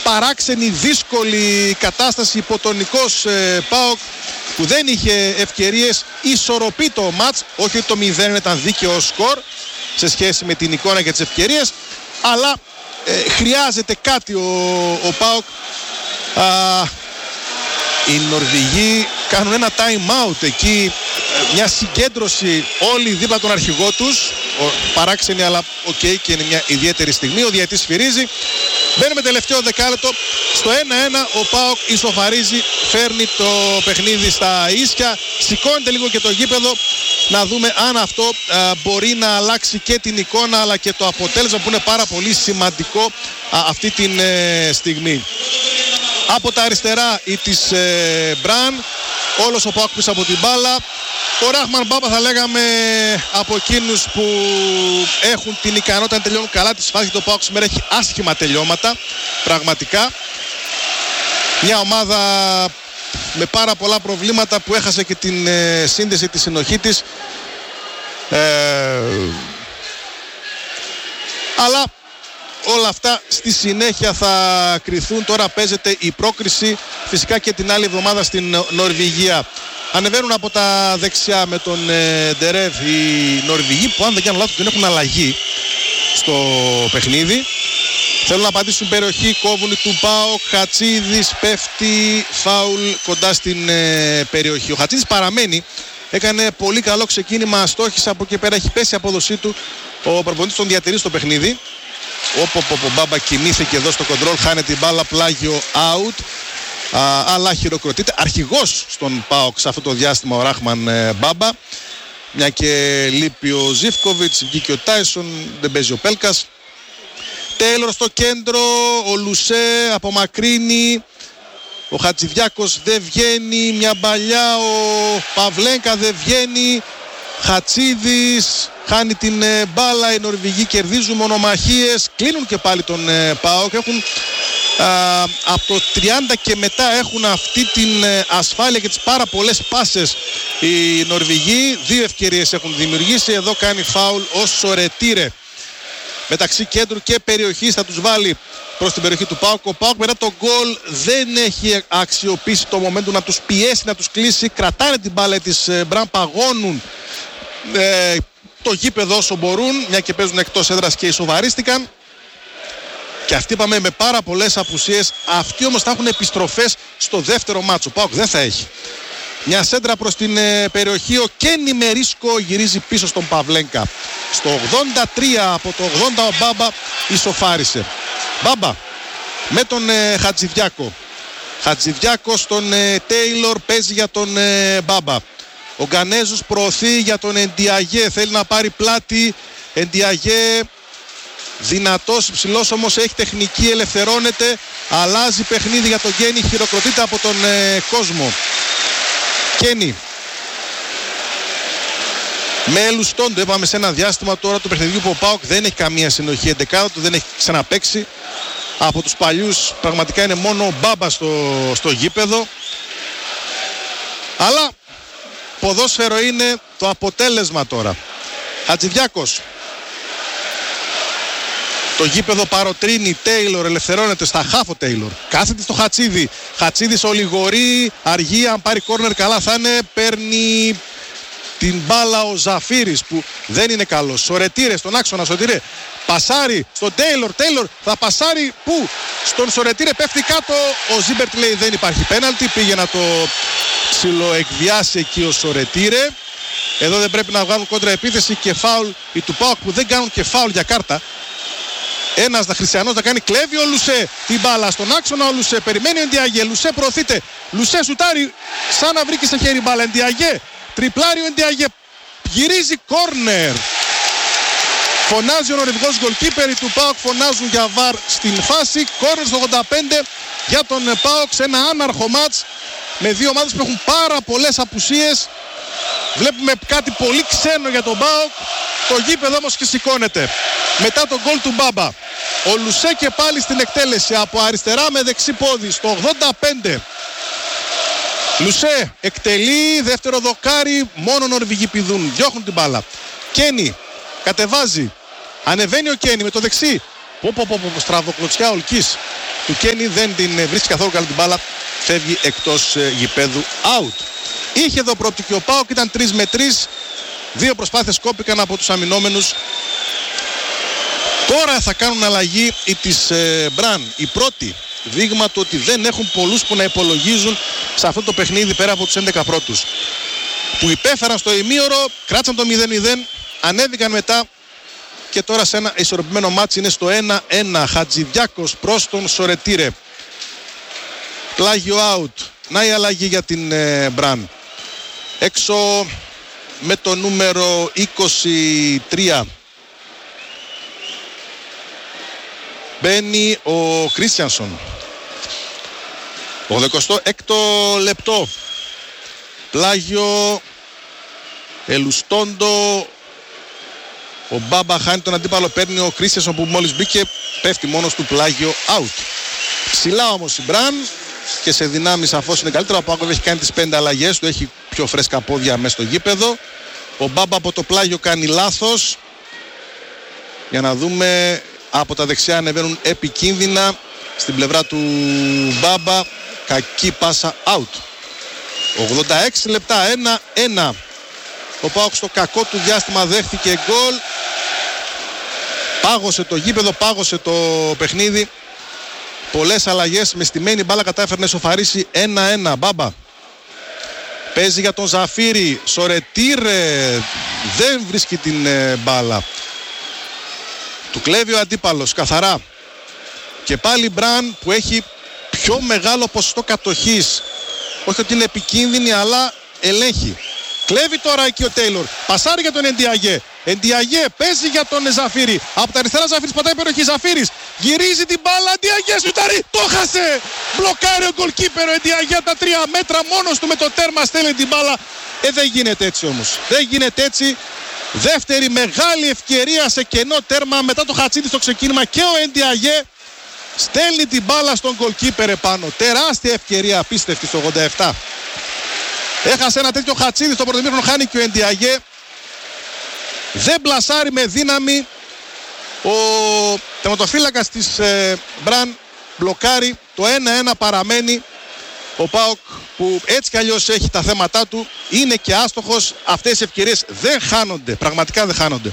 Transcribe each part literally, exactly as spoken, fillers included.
παράξενη, δύσκολη κατάσταση υπό τον Νικός ε, ΠΑΟΚ που δεν είχε ευκαιρίες. Ισορροπεί το μάτς, όχι ότι το μηδέν ήταν δίκαιο σκορ σε σχέση με την εικόνα και τις ευκαιρίες, αλλά ε, χρειάζεται κάτι ο, ο ΠΑΟΚ. Α, οι Νορβηγοί κάνουν ένα time out εκεί, μια συγκέντρωση όλοι δίπλα τον αρχηγό τους, ο, παράξενη αλλά οκ okay, και είναι μια ιδιαίτερη στιγμή. Ο διαιτητής σφυρίζει, μπαίνουμε τελευταίο δεκάλεπτο, στο ένα ένα ο ΠΑΟΚ ισοφαρίζει, φέρνει το παιχνίδι στα ίσια, σηκώνεται λίγο και το γήπεδο, να δούμε αν αυτό α, μπορεί να αλλάξει και την εικόνα αλλά και το αποτέλεσμα που είναι πάρα πολύ σημαντικό α, αυτή την ε, στιγμή. Από τα αριστερά η της ε, Μπραν, όλος ο ΠΑΟΚ πίσω από την μπάλα. Ο Ράχμαν Μπάμπα θα λέγαμε από εκείνους που έχουν την ικανότητα να τελειώνουν καλά τις φάσεις. Το ΠΑΟΚ σήμερα έχει άσχημα τελειώματα, πραγματικά. Μια ομάδα με πάρα πολλά προβλήματα που έχασε και την ε, σύνδεση, τη συνοχή της. Ε, αλλά όλα αυτά στη συνέχεια θα κριθούν. Τώρα παίζεται η πρόκριση φυσικά και την άλλη εβδομάδα στην Νορβηγία. Ανεβαίνουν από τα δεξιά με τον ε, Ντερεύ οι Νορβηγοί που αν δεν κάνω λάθος δεν έχουν αλλαγή στο παιχνίδι. Θέλουν να πατήσουν περιοχή, κόβουν του ΠΑΟΚ. Χατσίδης πέφτει, φάουλ κοντά στην ε, περιοχή. Ο Χατσίδης παραμένει, έκανε πολύ καλό ξεκίνημα, αστόχησε, από εκεί πέρα έχει πέσει η απόδοσή του. Ο προπονητής τον διατηρεί στο παιχνίδι. Όπω ο Μπάμπα κοιμήθηκε εδώ στο κοντρόλ, χάνει την μπάλα, πλάγιο out. Α, αλλά χειροκροτείται. Αρχηγός στον ΠΑΟΚ σε αυτό το διάστημα ο Ράχμαν ε, Μπάμπα. Μια και λείπει ο Ζίβκοβιτς, βγήκε ο Τάισον, δεν παίζει ο Πέλκας. Τέιλορ στο κέντρο, ο Λουσέ απομακρύνει. Ο Χατζηδιάκος δεν βγαίνει, μια μπαλιά, ο Παυλένκα δεν βγαίνει. Χατσίδης χάνει την ε, μπάλα, οι Νορβηγοί κερδίζουν μονομαχίες, κλείνουν και πάλι τον ε, ΠΑΟΚ. Έχουν α, από το τριάντα και μετά έχουν αυτή την ε, ασφάλεια και τις πάρα πολλές πάσες οι Νορβηγοί. Δύο ευκαιρίες έχουν δημιουργήσει, εδώ κάνει φάουλ ο Σορετήρε. Μεταξύ κέντρου και περιοχής θα τους βάλει προς την περιοχή του ΠΑΟΚ. Ο ΠΑΟΚ μετά το γκολ δεν έχει αξιοποιήσει το momentum να τους πιέσει, να τους κλείσει. Κρατάνε την μπάλα της ε, Μπραν, παγώνουν ε, το γήπεδο όσο μπορούν, μια και παίζουν εκτός έδρας και ισοβαρίστηκαν. Και αυτοί είπαμε με πάρα πολλές απουσίες. Αυτοί όμως θα έχουν επιστροφές στο δεύτερο μάτσο. Ο ΠΑΟΚ δεν θα έχει. Μια σέντρα προς την ε, περιοχή. Ο Κένι Μερίσκο γυρίζει πίσω στον Παυλένκα. Στο ογδόντα τρία από το ογδόντα ο Μπάμπα ισοφάρισε. Μπάμπα με τον ε, Χατζηδιάκο. Χατζηδιάκο στον ε, Τέιλορ, παίζει για τον ε, Μπάμπα. Ο Γκανέζος προωθεί για τον Εντιαγέ, θέλει να πάρει πλάτη. Εντιαγέ δυνατός, ψηλός όμως, έχει τεχνική, ελευθερώνεται. Αλλάζει παιχνίδι για τον Κένι, χειροκροτείται από τον ε, κόσμο. Κένι με Λουστόντο, είπαμε σε ένα διάστημα τώρα του παιχνιδιού που ο ΠΑΟΚ δεν έχει καμία συνοχή. Εντεκάδα του δεν έχει ξαναπαίξει. Από τους παλιούς πραγματικά είναι μόνο ο Μπάμπα στο, στο γήπεδο. Αλλά ποδόσφαιρο είναι το αποτέλεσμα τώρα. Χατζηδιάκος. Το γήπεδο παροτρύνει, Τέιλορ ελευθερώνεται στα χάφο. Τέιλορ κάθεται στο Χατσίδη. Χατσίδης ολιγορεί, αργεί, αν πάρει κόρνερ καλά θα είναι. Παίρνει την μπάλα ο Ζαφύρης που δεν είναι καλός. Σορετήρε στον άξονα, Σορετήρε πασάρει στον Τέιλορ. Τέιλορ θα πασάρει πού? Στον Σορετήρε, πέφτει κάτω. Ο Ζίμπερτ λέει δεν υπάρχει πέναλτι. Πήγε να το ψιλοεκβιάσει εκεί ο Σορετήρε. Εδώ δεν πρέπει να βγάλουν κόντρα επίθεση και φάουλ οι του ΠΑΟΚ που δεν κάνουν και φάουλ για κάρτα. Ένας Χριστιανός να κάνει, κλέβει ο Λουσέ την μπάλα στον άξονα. Ο Λουσέ περιμένει ο Εντιαγέ. Λουσέ προωθείται. Λουσέ σουτάρει σαν να βρήκε σε χέρι μπάλα. Εντιαγέ. Τριπλάρει ο Εντιαγέ. Γυρίζει κόρνερ. Φωνάζει ο νορβηγός γκολκίπερ. Οι του ΠΑΟΚ φωνάζουν για βαρ στην φάση. Κόρνερ στο ογδόντα πέντε για τον ΠΑΟΚ σε ένα άναρχο μάτς με δύο ομάδες που έχουν πάρα πολλές απουσίες. Βλέπουμε κάτι πολύ ξένο για τον ΠΑΟΚ. Το γήπεδο όμως και σηκώνεται. Μετά τον γκολ του Μπάμπα. Ο Λουσέ και πάλι στην εκτέλεση από αριστερά με δεξί πόδι στο ογδόντα πέντε. Λουσέ εκτελεί, δεύτερο δοκάρι, μόνο Νορβηγοί πηδούν, διώχνουν την μπάλα. Κένι κατεβάζει, ανεβαίνει ο Κένι με το δεξί. Πω πω πω, πω στραβοκλωτσιά ολκής του Κένι, δεν την βρίσκει καθόλου καλή την μπάλα, φεύγει εκτός ε, γηπέδου, out. Είχε εδώ προοπτική ο ΠΑΟΚ, ήταν τρεις με τρεις, δύο προσπάθειες κόπηκαν από τους αμυνόμενους. Τώρα θα κάνουν αλλαγή οι της ε, Μπραν, η πρώτη, δείγμα του ότι δεν έχουν πολλούς που να υπολογίζουν σε αυτό το παιχνίδι πέρα από τους έντεκα πρώτους, που υπέφεραν στο ημίωρο, κράτσαν το μηδέν μηδέν, ανέβηκαν μετά και τώρα σε ένα ισορροπημένο μάτς είναι στο ένα ένα. Χατζηδιάκος προς τον Σορετήρε, πλάγιο out. Να η αλλαγή για την ε, Μπραν. Έξω με το νούμερο είκοσι τρία μπαίνει ο Κρίστιανσον. ογδοηκοστό έκτο λεπτό, πλάγιο Ελουστόντο. Ο Μπάμπα χάνει τον αντίπαλο, παίρνει ο Κρίστιανσον που μόλις μπήκε, πέφτει μόνος του, πλάγιο out. Ψηλά όμως η Μπραν και σε δυνάμεις σαφώς είναι καλύτερα. Ο Πάκοβ έχει κάνει τις πέντε αλλαγές του, έχει πιο φρέσκα πόδια μέσα στο γήπεδο. Ο Μπάμπα από το πλάγιο κάνει λάθος. Για να δούμε, από τα δεξιά ανεβαίνουν επικίνδυνα στην πλευρά του Μπάμπα, κακή πάσα, out. ογδόντα έξι λεπτά, ένα ένα. Ο ΠΑΟΚ στο κακό του διάστημα δέχτηκε γκολ. Πάγωσε το γήπεδο, πάγωσε το παιχνίδι. Πολλές αλλαγές, με στημένη μπάλα κατάφερε να σοφαρίσει ένα ένα. Μπάμπα παίζει για τον Ζαφύρη. Σορετήρε δεν βρίσκει την ε, μπάλα. Του κλέβει ο αντίπαλος καθαρά. Και πάλι Μπραν που έχει πιο μεγάλο ποσοστό κατοχής. Όχι ότι είναι επικίνδυνη, αλλά ελέγχει. Κλέβει τώρα εκεί ο Τέιλορ. Πασάρει για τον Εντιαγέ. Εντιαγέ παίζει για τον Ζαφύρη. Από τα αριστερά Ζαφύρης πατάει περιοχή. Ζαφύρης γυρίζει την μπάλα. Εντιαγέ σουτάρει. Το χάσε. Μπλοκάρει ο γκολκίπερ. Ο Εντιαγέ τα τρία μέτρα μόνος του με το τέρμα στέλνει την μπάλα. Ε, δεν γίνεται έτσι όμως. Δεν γίνεται έτσι. Δεύτερη μεγάλη ευκαιρία σε κενό τέρμα μετά το Χατσίδη στο ξεκίνημα και ο Εντιαγέ στέλνει την μπάλα στον γκολκίπερ επάνω. Τεράστια ευκαιρία, απίστευτη στο ογδόντα επτά. Έχασε ένα τέτοιο Χατσίδη στο πρωτομήχρονο, χάνει και ο Εντιαγέ. Δεν μπλασάρει με δύναμη. Ο τερματοφύλακας της ε, Μπραν μπλοκάρει. Το ένα ένα παραμένει. Ο ΠΑΟΚ που έτσι κι αλλιώς έχει τα θέματά του είναι και άστοχος. Αυτές οι ευκαιρίες δεν χάνονται. Πραγματικά δεν χάνονται.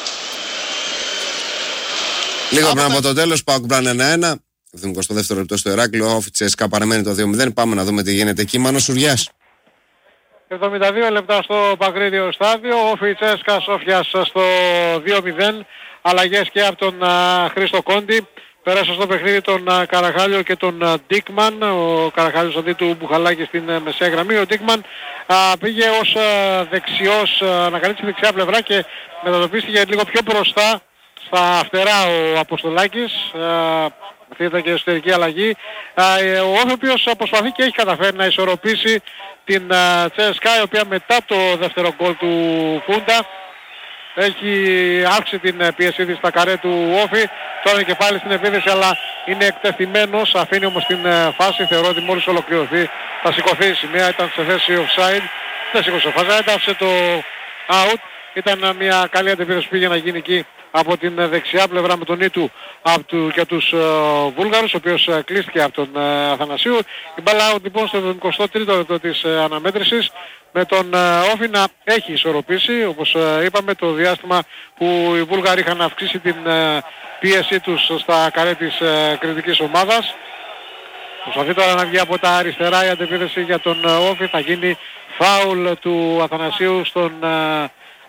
Λίγο πριν από το τέλος, ΠΑΟΚ Μπραν ένα ένα. εβδομηκοστό δεύτερο λεπτό στο Ηράκλειο. Ο Τσέσκα παραμένει το δύο μηδέν. Πάμε να δούμε τι γίνεται εκεί. Μάνος Σουριάς. εβδομήντα δύο λεπτά στο Παγκρίτιο στάδιο. Ο Φιτσέσκα Σόφιας στο δύο μηδέν. Αλλαγές και από τον uh, Χρήστο Κόντι. Πέρασε στο παιχνίδι τον uh, Καραχάλιο και τον uh, Ντίκμαν. Ο Καραχάλιος αντί του Μπουχαλάκη στην uh, μεσαία γραμμή. Ο Ντίκμαν uh, πήγε ως uh, δεξιός, uh, ανακαλύψει δεξιά πλευρά και μετατοπίστηκε λίγο πιο μπροστά στα φτερά ο Αποστολάκης. Uh, αυτή ήταν και εσωτερική αλλαγή. Uh, ο Όφη ο οποίος προσπαθεί και έχει καταφέρει να ισορροπήσει την uh, Τσέσκα, η οποία μετά το δεύτερο γκολ του Φούντα έχει αύξηση την πίεση της στα καρέ του Όφη. Τώρα είναι και πάλι στην επίθεση, αλλά είναι εκτεθειμένος, αφήνει όμως την φάση. Θεωρώ ότι μόλις ολοκληρωθεί θα σηκωθεί η σημαία. Ήταν σε θέση offside, δεν σηκώσε φάση, έδαψε το out. Ήταν μια καλή αντεπίθεση που πήγε να γίνει εκεί από την δεξιά πλευρά με τον Ήτου από του, για τους uh, Βούλγαρους, ο οποίος uh, κλείστηκε από τον uh, Αθανασίου. Η μπάλα out λοιπόν στο εβδομηκοστό τρίτο λεπτό της uh, αναμέτρησης, με τον uh, Όφη να έχει ισορροπήσει, όπως uh, είπαμε, το διάστημα που οι Βούλγαροι είχαν αυξήσει την uh, πίεσή τους στα καρέ της uh, κριτικής ομάδας. Προσπαθεί τώρα να βγει από τα αριστερά η αντεπίθεση για τον uh, Όφη. Θα γίνει φάουλ του Αθανασίου στον uh,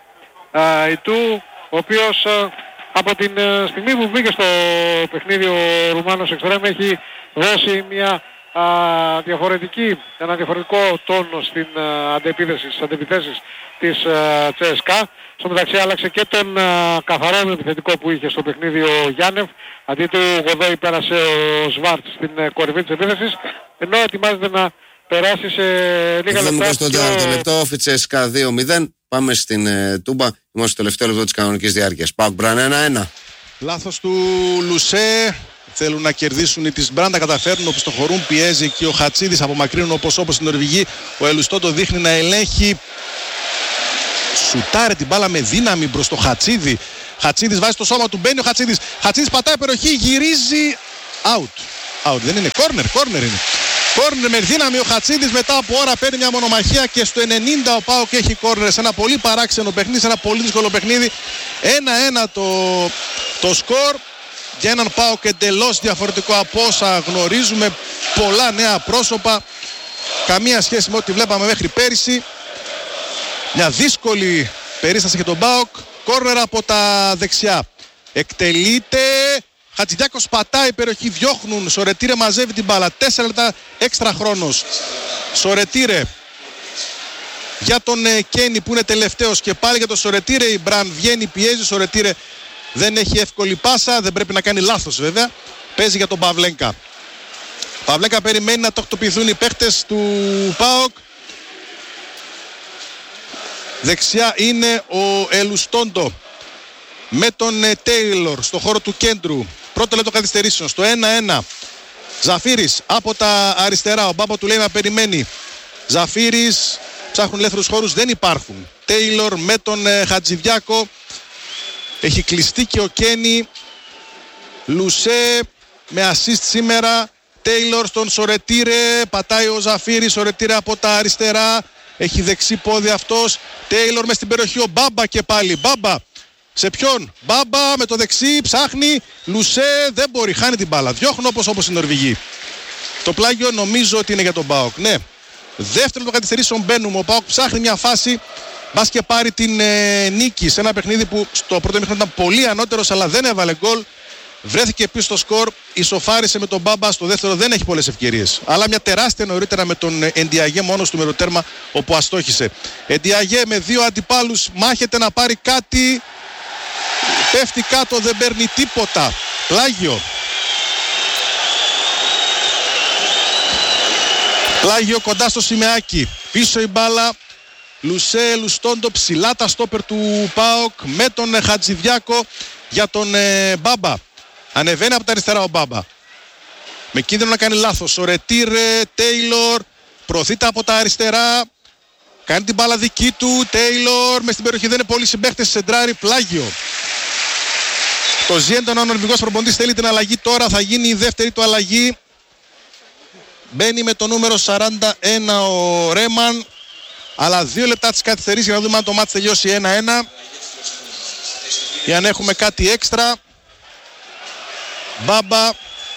uh, Ιτού, ο οποίος uh, από την uh, στιγμή που μπήκε στο παιχνίδι ο Ρουμάνος Εξτρέμ έχει δώσει μια uh, διαφορετική, ένα διαφορετικό τόνο στην uh, αντεπίθεση, στις αντεπιθέσεις της uh, Τσέσκα. Στο μεταξύ άλλαξε και τον uh, καθαρό επιθετικό που είχε στο παιχνίδι ο Γιάννεφ. Αντί του Γοδόη πέρασε ο Σβάρτ στην uh, κορυφή της επίθεσης, ενώ ετοιμάζεται να περάσει σε λίγα λεπτά. Στο τέταρτο λεπτό, Φιτσέσκα δύο μηδέν. Πάμε στην ε, Τούμπα. Είμαστε στο τελευταίο λεπτό της κανονικής διάρκειας. ΠΑΟΚ Μπραν ένα ένα. Λάθος του Λουσέ. Θέλουν να κερδίσουν οι της Μπραν, τα καταφέρνουν, οπισθοχωρούν, πιέζει εκεί ο Χατσίδης, απομακρύνουν όπως όπως στην Νορβηγή. Ο Ελουστό το δείχνει να ελέγχει. Σουτάρει την μπάλα με δύναμη μπρος το Χατσίδη. Χατσίδης βάζει το σώμα του, μπαίνει ο Χατσίδης. Χατσίδης πατάει περιοχή, γυρίζει. Out. Out δεν είναι, corner, corner είναι. Κόρνερ με δύναμη ο Χατσίδης, μετά από ώρα παίρνει μια μονομαχία και στο ενενήντα ο ΠΑΟΚ έχει κόρνερ σε ένα πολύ παράξενο παιχνίδι, σε ένα πολύ δύσκολο παιχνίδι. ένα ένα το, το σκορ για έναν ΠΑΟΚ εντελώς διαφορετικό από όσα γνωρίζουμε. Πολλά νέα πρόσωπα, καμία σχέση με ό,τι βλέπαμε μέχρι πέρυσι. Μια δύσκολη περίσταση για τον ΠΑΟΚ. Κόρνερ από τα δεξιά. Εκτελείται. Χατζηδιάκος πατάει περιοχή, διώχνουν. Σορετήρε μαζεύει την μπάλα. Τέσσερα λεπτά έξτρα χρόνος. Σορετήρε για τον ε, Κένι που είναι τελευταίος και πάλι για τον Σορετήρε. Η Μπραν βγαίνει, πιέζει. Σορετήρε δεν έχει εύκολη πάσα. Δεν πρέπει να κάνει λάθος βέβαια. Παίζει για τον Παυλένκα. Παυλένκα περιμένει να τακτοποιηθούν οι παίχτες του ΠΑΟΚ. Δεξιά είναι ο Ελουστόντο με τον Τέιλορ στο χώρο του κέντρου. Πρώτο λεπτό καθυστερήσεων στο ένα ένα. Ζαφύρης από τα αριστερά. Ο Μπάμπα του λέει να περιμένει. Ζαφύρης, ψάχνουν ελεύθερους χώρους, δεν υπάρχουν. Τέιλορ με τον ε, Χατζηδιάκο. Έχει κλειστεί και ο Κένι. Λουσέ με assist σήμερα. Τέιλορ στον Σορετήρε. Πατάει ο Ζαφύρης. Σορετήρε από τα αριστερά. Έχει δεξί πόδι αυτός. Τέιλορ μες στην περιοχή. Ο Μπάμπα και πάλι. Μπάμπα. Σε ποιον? Μπάμπα με το δεξί. Ψάχνει. Λουσέ. Δεν μπορεί. Χάνει την μπάλα. Διώχνουν όπως όπως οι Νορβηγοί. Το πλάγιο νομίζω ότι είναι για τον ΠΑΟΚ. Ναι. Δεύτερο το καθυστερήσεων μπαίνουμε. Ο ΠΑΟΚ ψάχνει μια φάση. Μπας και πάρει την ε, νίκη σε ένα παιχνίδι που στο πρώτο μήχρονο ήταν πολύ ανώτερος αλλά δεν έβαλε γκολ. Βρέθηκε πίσω στο σκορ, ισοφάρισε με τον Μπάμπα. Στο δεύτερο δεν έχει πολλές ευκαιρίες. Αλλά μια τεράστια νωρίτερα με τον Εντιαγέ μόνος του μεροτέρμα όπου αστόχησε. Εντιαγέ με δύο αντιπάλους μάχεται να πάρει κάτι. Πέφτει κάτω, δεν παίρνει τίποτα. Πλάγιο. Πλάγιο κοντά στο σημαίακι. Πίσω η μπάλα. Λουσέ, Λουστόντο, ψηλά τα στόπερ του ΠΑΟΚ με τον Χατζηδιάκο για τον ε, Μπάμπα. Ανεβαίνει από τα αριστερά ο Μπάμπα. Με κίνδυνο να κάνει λάθος. Ο Ρετήρε, Τέιλορ, προωθείται από τα αριστερά. Κάνει την μπάλα δική του. Τέιλορ, μες στην περιοχή δεν είναι πολλοί συμπαίχτες. Σεντράρι, Πλάγιο. Το Ζιέντον, ο Νορβηγός προπονητής θέλει την αλλαγή τώρα. Θα γίνει η δεύτερη του αλλαγή. Μπαίνει με το νούμερο σαράντα ένα ο Ρέμαν. Αλλά δύο λεπτά της καθυστερής για να δούμε αν το μάτς τελειώσει ένα ένα. Για να έχουμε κάτι έξτρα. Μπάμπα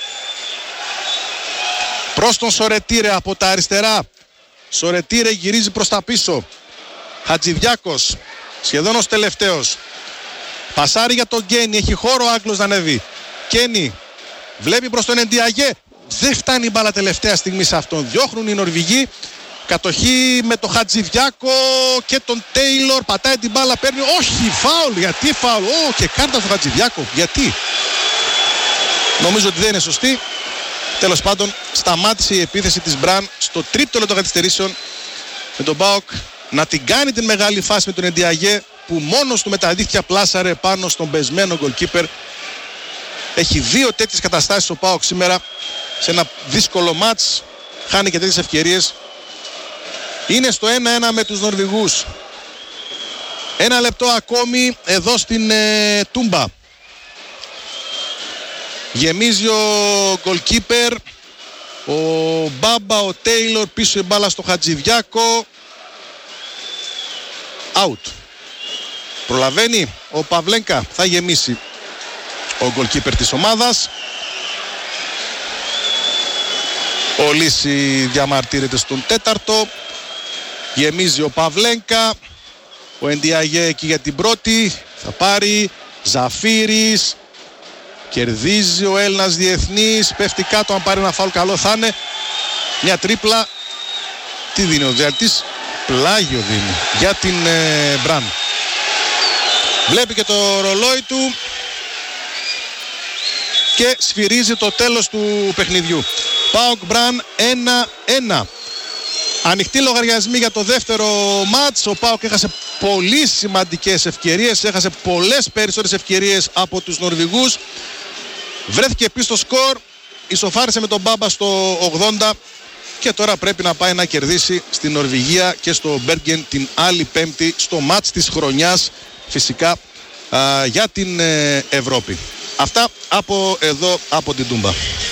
προς τον Σορετήρε από τα αριστερά. Σορετήρε γυρίζει προς τα πίσω. Χατζηδιάκος σχεδόν ως τελευταίος. Πασάρει για τον Κένι. Έχει χώρο ο Άγγλος να ανέβει. Κένι βλέπει προς τον Εντιαγέ. Δεν φτάνει η μπάλα τελευταία στιγμή σε αυτόν. Διώχνουν οι Νορβηγοί. Κατοχή με τον Χατζηδιάκο και τον Τέιλορ. Πατάει την μπάλα, παίρνει. Όχι, φάουλ. Γιατί φάουλ? Ω, και κάρτα στον Χατζηδιάκο. Γιατί? Νομίζω ότι δεν είναι σωστή. Τέλος πάντων, σταμάτησε η επίθεση της Μπραν στο τρίτο λεπτό καθυστερήσεων με τον ΠΑΟΚ να την κάνει την μεγάλη φάση με τον Εντιαγέ που μόνος του με τα δίχτυα πλάσαρε πάνω στον πεσμένο goalkeeper. Έχει δύο τέτοιες καταστάσεις ο ΠΑΟΚ σήμερα σε ένα δύσκολο μάτς. Χάνει και τέτοιες ευκαιρίες. Είναι στο ένα ένα με τους Νορβηγούς. Ένα λεπτό ακόμη εδώ στην ε, Τούμπα. Γεμίζει ο goalkeeper. Ο Μπάμπα, ο Τέιλορ, πίσω η μπάλα στο Χατζηδιάκο. Out. Προλαβαίνει ο Παυλένκα. Θα γεμίσει ο goalkeeper της ομάδας. Ο Λύση διαμαρτύρεται στον τέταρτο. Γεμίζει ο Παυλένκα. Ο Εντιαγέ εκεί για την πρώτη. Θα πάρει. Ζαφύρης. Κερδίζει ο Έλληνας διεθνής. Πέφτει κάτω. Αν πάρει ένα φάουλ καλό θα είναι. Μια τρίπλα. Τι δίνει ο διαιτητής? Πλάγιο δίνει για την ε, Μπραν. Βλέπει και το ρολόι του. Και σφυρίζει το τέλος του παιχνιδιού. ΠΑΟΚ Μπραν ένα ένα. Ανοιχτοί λογαριασμοί για το δεύτερο μάτς. Ο ΠΑΟΚ έχασε πολύ σημαντικές ευκαιρίες. Έχασε πολλές περισσότερες ευκαιρίες από τους Νορβηγούς. Βρέθηκε πίσω στο σκορ. Ισοφάρισε με τον Μπάμπα στο ογδόντα. Και τώρα πρέπει να πάει να κερδίσει στην Νορβηγία και στο Μπέργεν την άλλη Πέμπτη στο μάτς της χρονιάς. Φυσικά α, για την ε, Ευρώπη. Αυτά από εδώ, από την Τούμπα.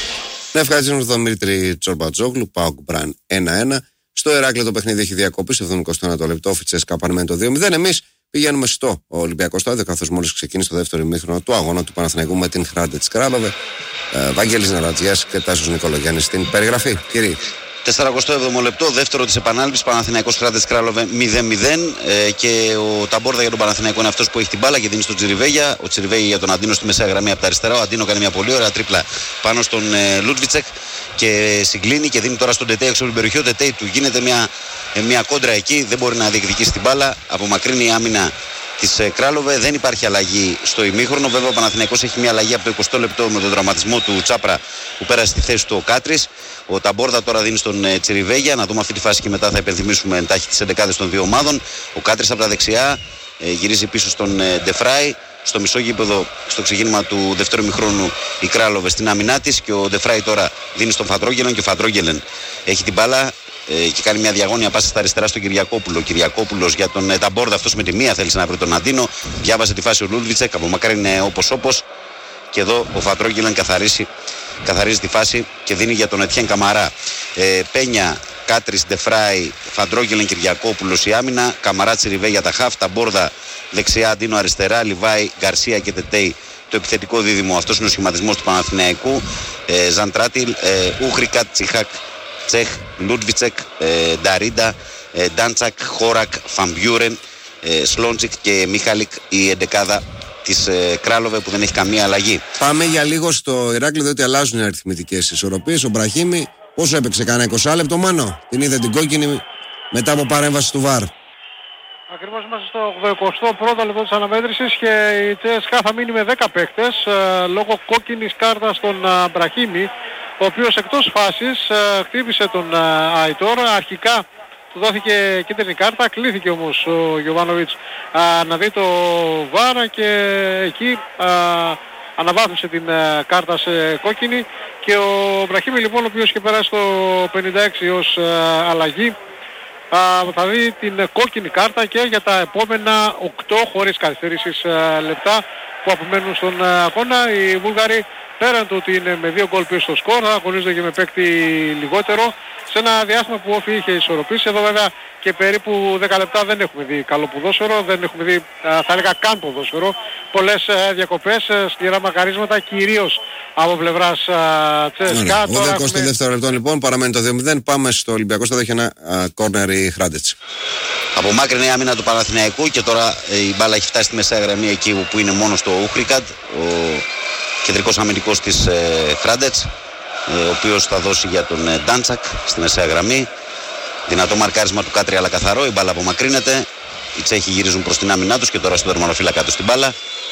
Να ευχαριστήσουμε τον Δημήτρη Τσορμπατζόγλου, ΠΑΟΚ Μπραν ένα ένα. Στο Ηράκλειο το παιχνίδι έχει διακοπή, στο εβδομηκοστό ένατο λεπτό, Φιτσέσκα παραμένει το δύο μηδέν. Εμείς πηγαίνουμε στο Ολυμπιακό Στάδιο, καθώς μόλις ξεκίνησε το δεύτερο ημίχρονο του αγώνα του Παναθηναϊκού με την Χράντετς Κράλοβε. Ε, Βαγγέλης Ναρατζιάς και Τάσος Νικολογιάννης στην περιγραφή. Κύριε. σαράντα έβδομο λεπτό, δεύτερο της επανάληψης, Παναθηναϊκός Χράντετς Κράλοβε μηδέν μηδέν ε, και ο Ταμπόρδα για τον Παναθηναϊκό είναι αυτός που έχει την μπάλα και δίνει στον Τσιριβέγια. Ο Τσιριβέγια για τον Αντίνο στη μεσαία γραμμή από τα αριστερά. Ο Αντίνο κάνει μια πολύ ωραία τρίπλα πάνω στον ε, Λούντβιτσεκ και συγκλίνει και δίνει τώρα στον Τετέι έξω από την περιοχή. Ο Τετέι του γίνεται μια, ε, μια κόντρα εκεί, δεν μπορεί να διεκδικήσει την μπάλα. Απομακρύνει η άμυνα της ε, Κράλοβε, δεν υπάρχει αλλαγή στο ημίχρονο. Βέβαια ο Παναθηναϊκός έχει μια αλλαγή από το εικοστό λεπτό με τον τραυματισμό του Τσάπρα που πέρασε στη θέση του ο Κάτρης. Ο Ταμπόρδα τώρα δίνει στον ε, Τσιριβέγια. Να δούμε αυτή τη φάση και μετά θα υπενθυμίσουμε εντάχει τις εντεκάδες των δύο ομάδων. Ο Κάτρης από τα δεξιά ε, γυρίζει πίσω στον ε, Ντεφράι. Στο μισό γήπεδο, στο ξεκίνημα του δεύτερου ημιχρόνου, η Κράλοβε στην άμυνά της και ο Ντεφράι τώρα δίνει στον Φαντρόγγελεν και ο Φαντρόγγελεν έχει την μπάλα ε, και κάνει μια διαγώνια πάσα στα αριστερά στον Κυριακόπουλο. Ο Κυριακόπουλος για τον ε, Ταμπόρδα, αυτός με τη μία θέλησε να βρει τον Αντίνο. Διάβασε τη φάση ο Λούντβιτσεκ, απομακρύνει όπως όπως. Και εδώ ο Φαντρόγγελεν καθαρίζει, καθαρίζει τη φάση και δίνει για τον Ετιέν Καμαρά. Ε, Πένια, Κάτρης, Ντεφράι, Φαντρόγγελεν, Κυριακόπουλος η άμυνα. Καμαρά, Τσιριβέ για τα χαφ. Ταμπόρδα δεξιά, Αντίνο αριστερά. Λιβάη, Γκαρσία και Τετέι το επιθετικό δίδυμο. Αυτός είναι ο σχηματισμός του Παναθηναϊκού. Ε, Ζαντράτιλ, ε, Ούχρικατ, Τσιχάκ, Τσεχ, Λούντβιτσεκ, ε, Νταρίντα, ε, Ντάντσακ, Χόρακ, Φαμπιούρεν, ε, Σλόντζικ και Μίχαλικ η εντεκάδα της ε, Κράλοβε που δεν έχει καμία αλλαγή. Πάμε για λίγο στο Ηράκλειο, διότι αλλάζουν οι αριθμητικές ισορροπίες. Ο Μπραχίμη πόσο έπαιξε, κάνα είκοσι λεπτό μάνο. Την είδε την κόκκινη μετά από παρέμβαση του ΒΑΡ. Ακριβώς είμαστε στο ογδοηκοστό πρώτο λεπτό της αναμέτρησης και η Τσέσκα θα μείνει με δέκα παίκτες ε, λόγω κόκκινης κάρτας στον ε, Μπραχίμη, ο οποίος εκτός φάσης ε, χτύπησε τον ε, Αϊτόρ. Αρχικά του δόθηκε κίτρινη κάρτα, κλήθηκε όμως ο Γιοβάνοβιτς να δει το βάρα και εκεί α, αναβάθμισε την α, κάρτα σε κόκκινη και ο Μπραχίμη λοιπόν, ο οποίος είχε περάσει στο πενήντα έξι ως α, αλλαγή, α, θα δει την κόκκινη κάρτα και για τα επόμενα οκτώ χωρίς καθυστέρησης λεπτά που απομένουν στον αγώνα. Οι Βούλγαροι πέραν του ότι είναι με δύο γκολ πίσω στο σκορ, θα αγωνίζονται και με παίκτη λιγότερο σε ένα διάστημα που όφη είχε ισορροπήσει. Εδώ βέβαια και περίπου δέκα λεπτά δεν έχουμε δει καλό ποδόσφαιρο, δεν έχουμε δει θα έλεγα καν ποδόσφαιρο. Πολλές διακοπές, σκληρά μακαρίσματα κυρίως από πλευράς Τσέσκα. Ο εικοστό δεύτερο λεπτό λοιπόν παραμένει το δύο μηδέν. Πάμε στο Ολυμπιακό Στάδιο, έχει ένα κόρνερ η Χράντετς. Απομάκρυνε η άμυνα του Παναθηναϊκού και τώρα η μπάλα έχει φτάσει στη μεσαία γραμμή εκεί που είναι μόνο στο Ούχρικατ, ο κεντρικός αμυντικός της Χράντετς, ο οποίος θα δώσει για τον Ντάντσακ στη μεσαία γραμμή. Δυνατό μαρκάρισμα του Κάτρη αλλά καθαρό, η μπάλα απομακρύνεται. Οι Τσέχοι γυρίζουν προς την άμυνά τους και τώρα στον τερματοφύλακα τους την μπάλα.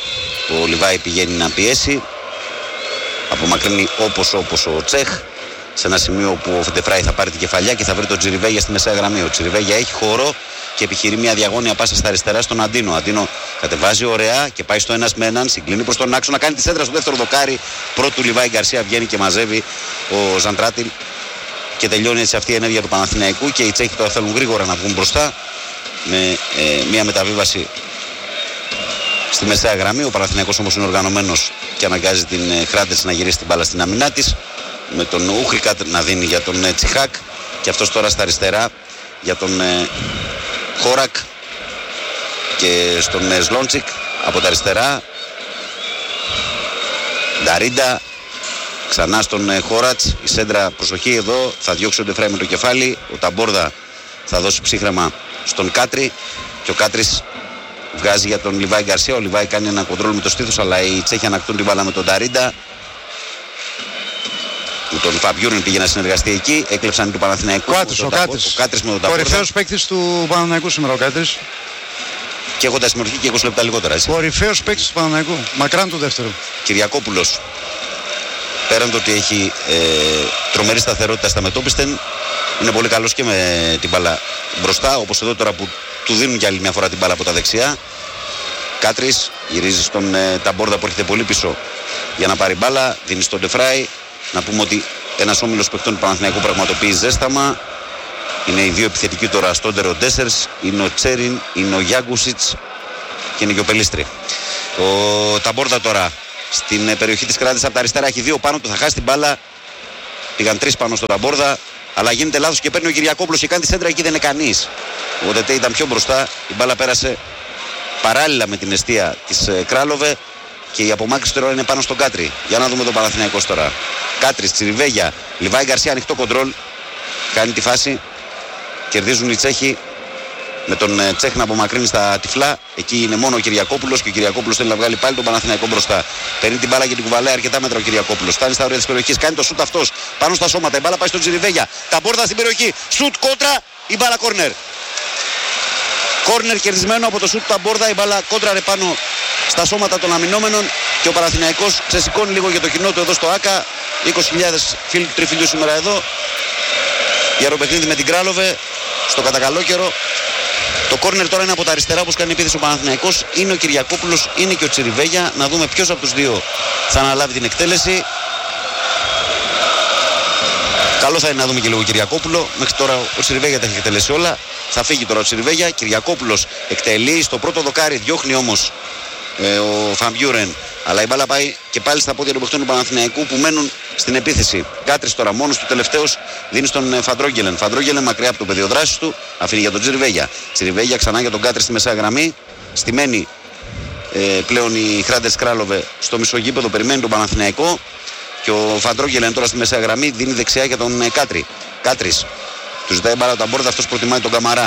Ο Λιβάη πηγαίνει να πιέσει. Απομακρύνει όπως όπως ο Τσέχ. Σε ένα σημείο που ο Φεντεφράη θα πάρει την κεφαλιά και θα βρει τον Τσιριβέγια στη μεσαία γραμμή. Ο Τσιριβέγια έχει χώρο και επιχειρεί μια διαγώνια πάσα στα αριστερά στον Αντίνο. Ο Αντίνο κατεβάζει ωραία και πάει στο ένας με έναν, συγκλίνει προς τον άξονα, κάνει τη σέντρα στο δεύτερο δοκάρι. Πρώτου Λιβάη Γκαρσία βγαίνει και μαζεύει ο Ζαντράτιλ και τελειώνει έτσι αυτή η ενέργεια του Παναθηναϊκού και οι Τσέχοι τώρα θέλουν γρήγορα να βγουν μπροστά με ε, μια μεταβίβαση στη μεσαία γραμμή. Ο Παναθηναϊκός όμως είναι οργανωμένος και αναγκάζει την ε, Χράντετς να γυρίσει την μπάλα στην άμυνά της, με τον Ούχρικατ να δίνει για τον ε, Τσιχάκ και αυτός τώρα στα αριστερά για τον ε, Χόρακ και στον ε, Σλόντσικ από τα αριστερά. Νταρίντα ξανά στον ε, Χόρατς, η σέντρα προσοχή εδώ, θα διώξει ο Ντεφράι με το κεφάλι. Ο Ταμπόρδα θα δώσει ψύχρεμα στον Κάτρη και ο Κάτρης βγάζει για τον Λιβάη Γκαρσία. Ο Λιβάη κάνει ένα κοντρόλ με το στήθος, αλλά οι Τσέχοι ανακτούν την μπάλα με τον Νταρίντα. Που τον Φαμπιούρεν πήγε να συνεργαστεί εκεί, έκλεψαν του Παναθηναϊκού. Ο Κάτρης, ο Κάτρης. Ο Κάτρης με τον Ταμπόρδα. Κορυφαίος παίκτης του Παναθηναϊκού σήμερα ο Κάτρης. Και έχοντας συμμετοχή και είκοσι λεπτά λιγότερα, έτσι. Κορυφαίος παίκτης του Παναθηναϊκού. Μακράν του δεύτερου. Κυριακόπουλος. Πέραν το ότι έχει ε, τρομερή σταθερότητα στα μετώπιστεν, είναι πολύ καλός και με την μπάλα μπροστά, όπως εδώ τώρα που του δίνουν για άλλη μια φορά την μπάλα από τα δεξιά. Κάτρης γυρίζει στον ε, Ταμπόρδα που έρχεται πολύ πίσω για να πάρει μπάλα, δίνει στον Ντεφράι. Να πούμε ότι ένας όμιλος παιχτών του Παναθηναϊκού πραγματοποιεί ζέσταμα. Είναι οι δύο επιθετικοί τώρα, Στόντερ ο Ντέσσερς, είναι ο Τσέριν, είναι ο Γιάγκουσιτς και είναι και ο Πελίστρη. Ο Ταμπόρδα τώρα στην περιοχή της Κράτης από τα αριστερά έχει δύο πάνω του, θα χάσει την μπάλα. Πήγαν τρεις πάνω στον Ταμπόρδα, αλλά γίνεται λάθος και παίρνει ο Κυριακόπουλος και κάνει τη σέντρα, εκεί δεν είναι κανείς. Ο Τετέ ήταν πιο μπροστά, η μπάλα πέρασε παράλληλα με την εστία της Κράλοβε και η απομάκρυνση τώρα είναι πάνω στον Κάτρι. Για να δούμε τον Παναθηναϊκός τώρα. Κάτρις, Τσιριβέγια, Λιβάη Γκαρσία, ανοιχτό κοντρόλ. Κάνει τη φάση. Κερδίζουν οι Τσέχοι με τον Τσέχ να απομακρύνει στα τυφλά. Εκεί είναι μόνο ο Κυριακόπουλος και ο Κυριακόπουλος θέλει να βγάλει πάλι τον Παναθηναϊκό μπροστά. Παίρνει την μπάλα και την κουβαλάει αρκετά μέτρα ο Κυριακόπουλος. Φτάνει στα όρια της περιοχής, κάνει το σουτ αυτός πάνω στα σώματα. Η μπάλα πάει στον Τσιριβέγια. Ταμπόρδα στην περιοχή. Σουτ κόντρα, η μπάλα κόρνερ. Κόρνερ κερδισμένο από το σουτ Ταμπόρδα. Η μπάλα κόντραρε πάνω στα σώματα των αμυνόμενων και ο Παναθηναϊκός ξεσηκώνει λίγο για το κοινό του εδώ στο ΆΚΑ. είκοσι χιλιάδες φίλοι του Τριφυλιού σήμερα εδώ για το παιχνίδι με την Κράλοβε στο κατακαλόκαιρο. Το κόρνερ τώρα είναι από τα αριστερά, όπως κάνει επίθεση ο Παναθηναϊκός. Είναι ο Κυριακόπουλος, είναι και ο Τσιριβέγια. Να δούμε ποιος από τους δύο θα αναλάβει την εκτέλεση. Καλό θα είναι να δούμε και λίγο Κυριακόπουλο. Μέχρι τώρα ο Τσιριβέγια τα έχει εκτελέσει όλα. Θα φύγει τώρα ο Τσιριβέγια. Κυριακόπουλος εκτελεί στο πρώτο δοκάρι, διώχνει όμως ε, ο Φαμπιούρεν. Αλλά η μπάλα πάει και πάλι στα πόδια του παιχτών του Παναθηναϊκού που μένουν στην επίθεση. Κάτρις τώρα μόνος του, τελευταίος δίνει στον Φαντρόγγελεν. Φαντρόγγελεν μακριά από το πεδίο δράσης του, αφήνει για τον Τσιριβέγια. Τσιριβέγια ξανά για τον Κάτρι στη μεσαία γραμμή. Στημένη ε, πλέον η Χράντες Κράλοβε στο μισογείπεδο, περιμένει τον Παναθηναϊκό. Και ο Φαντρόγγελεν τώρα στη μεσαία γραμμή δίνει δεξιά για τον ε, Κάτρι. Κάτρις. Του ζητάει μπάλα τα μπόρδα, αυτός προτιμάει τον Καμαρά.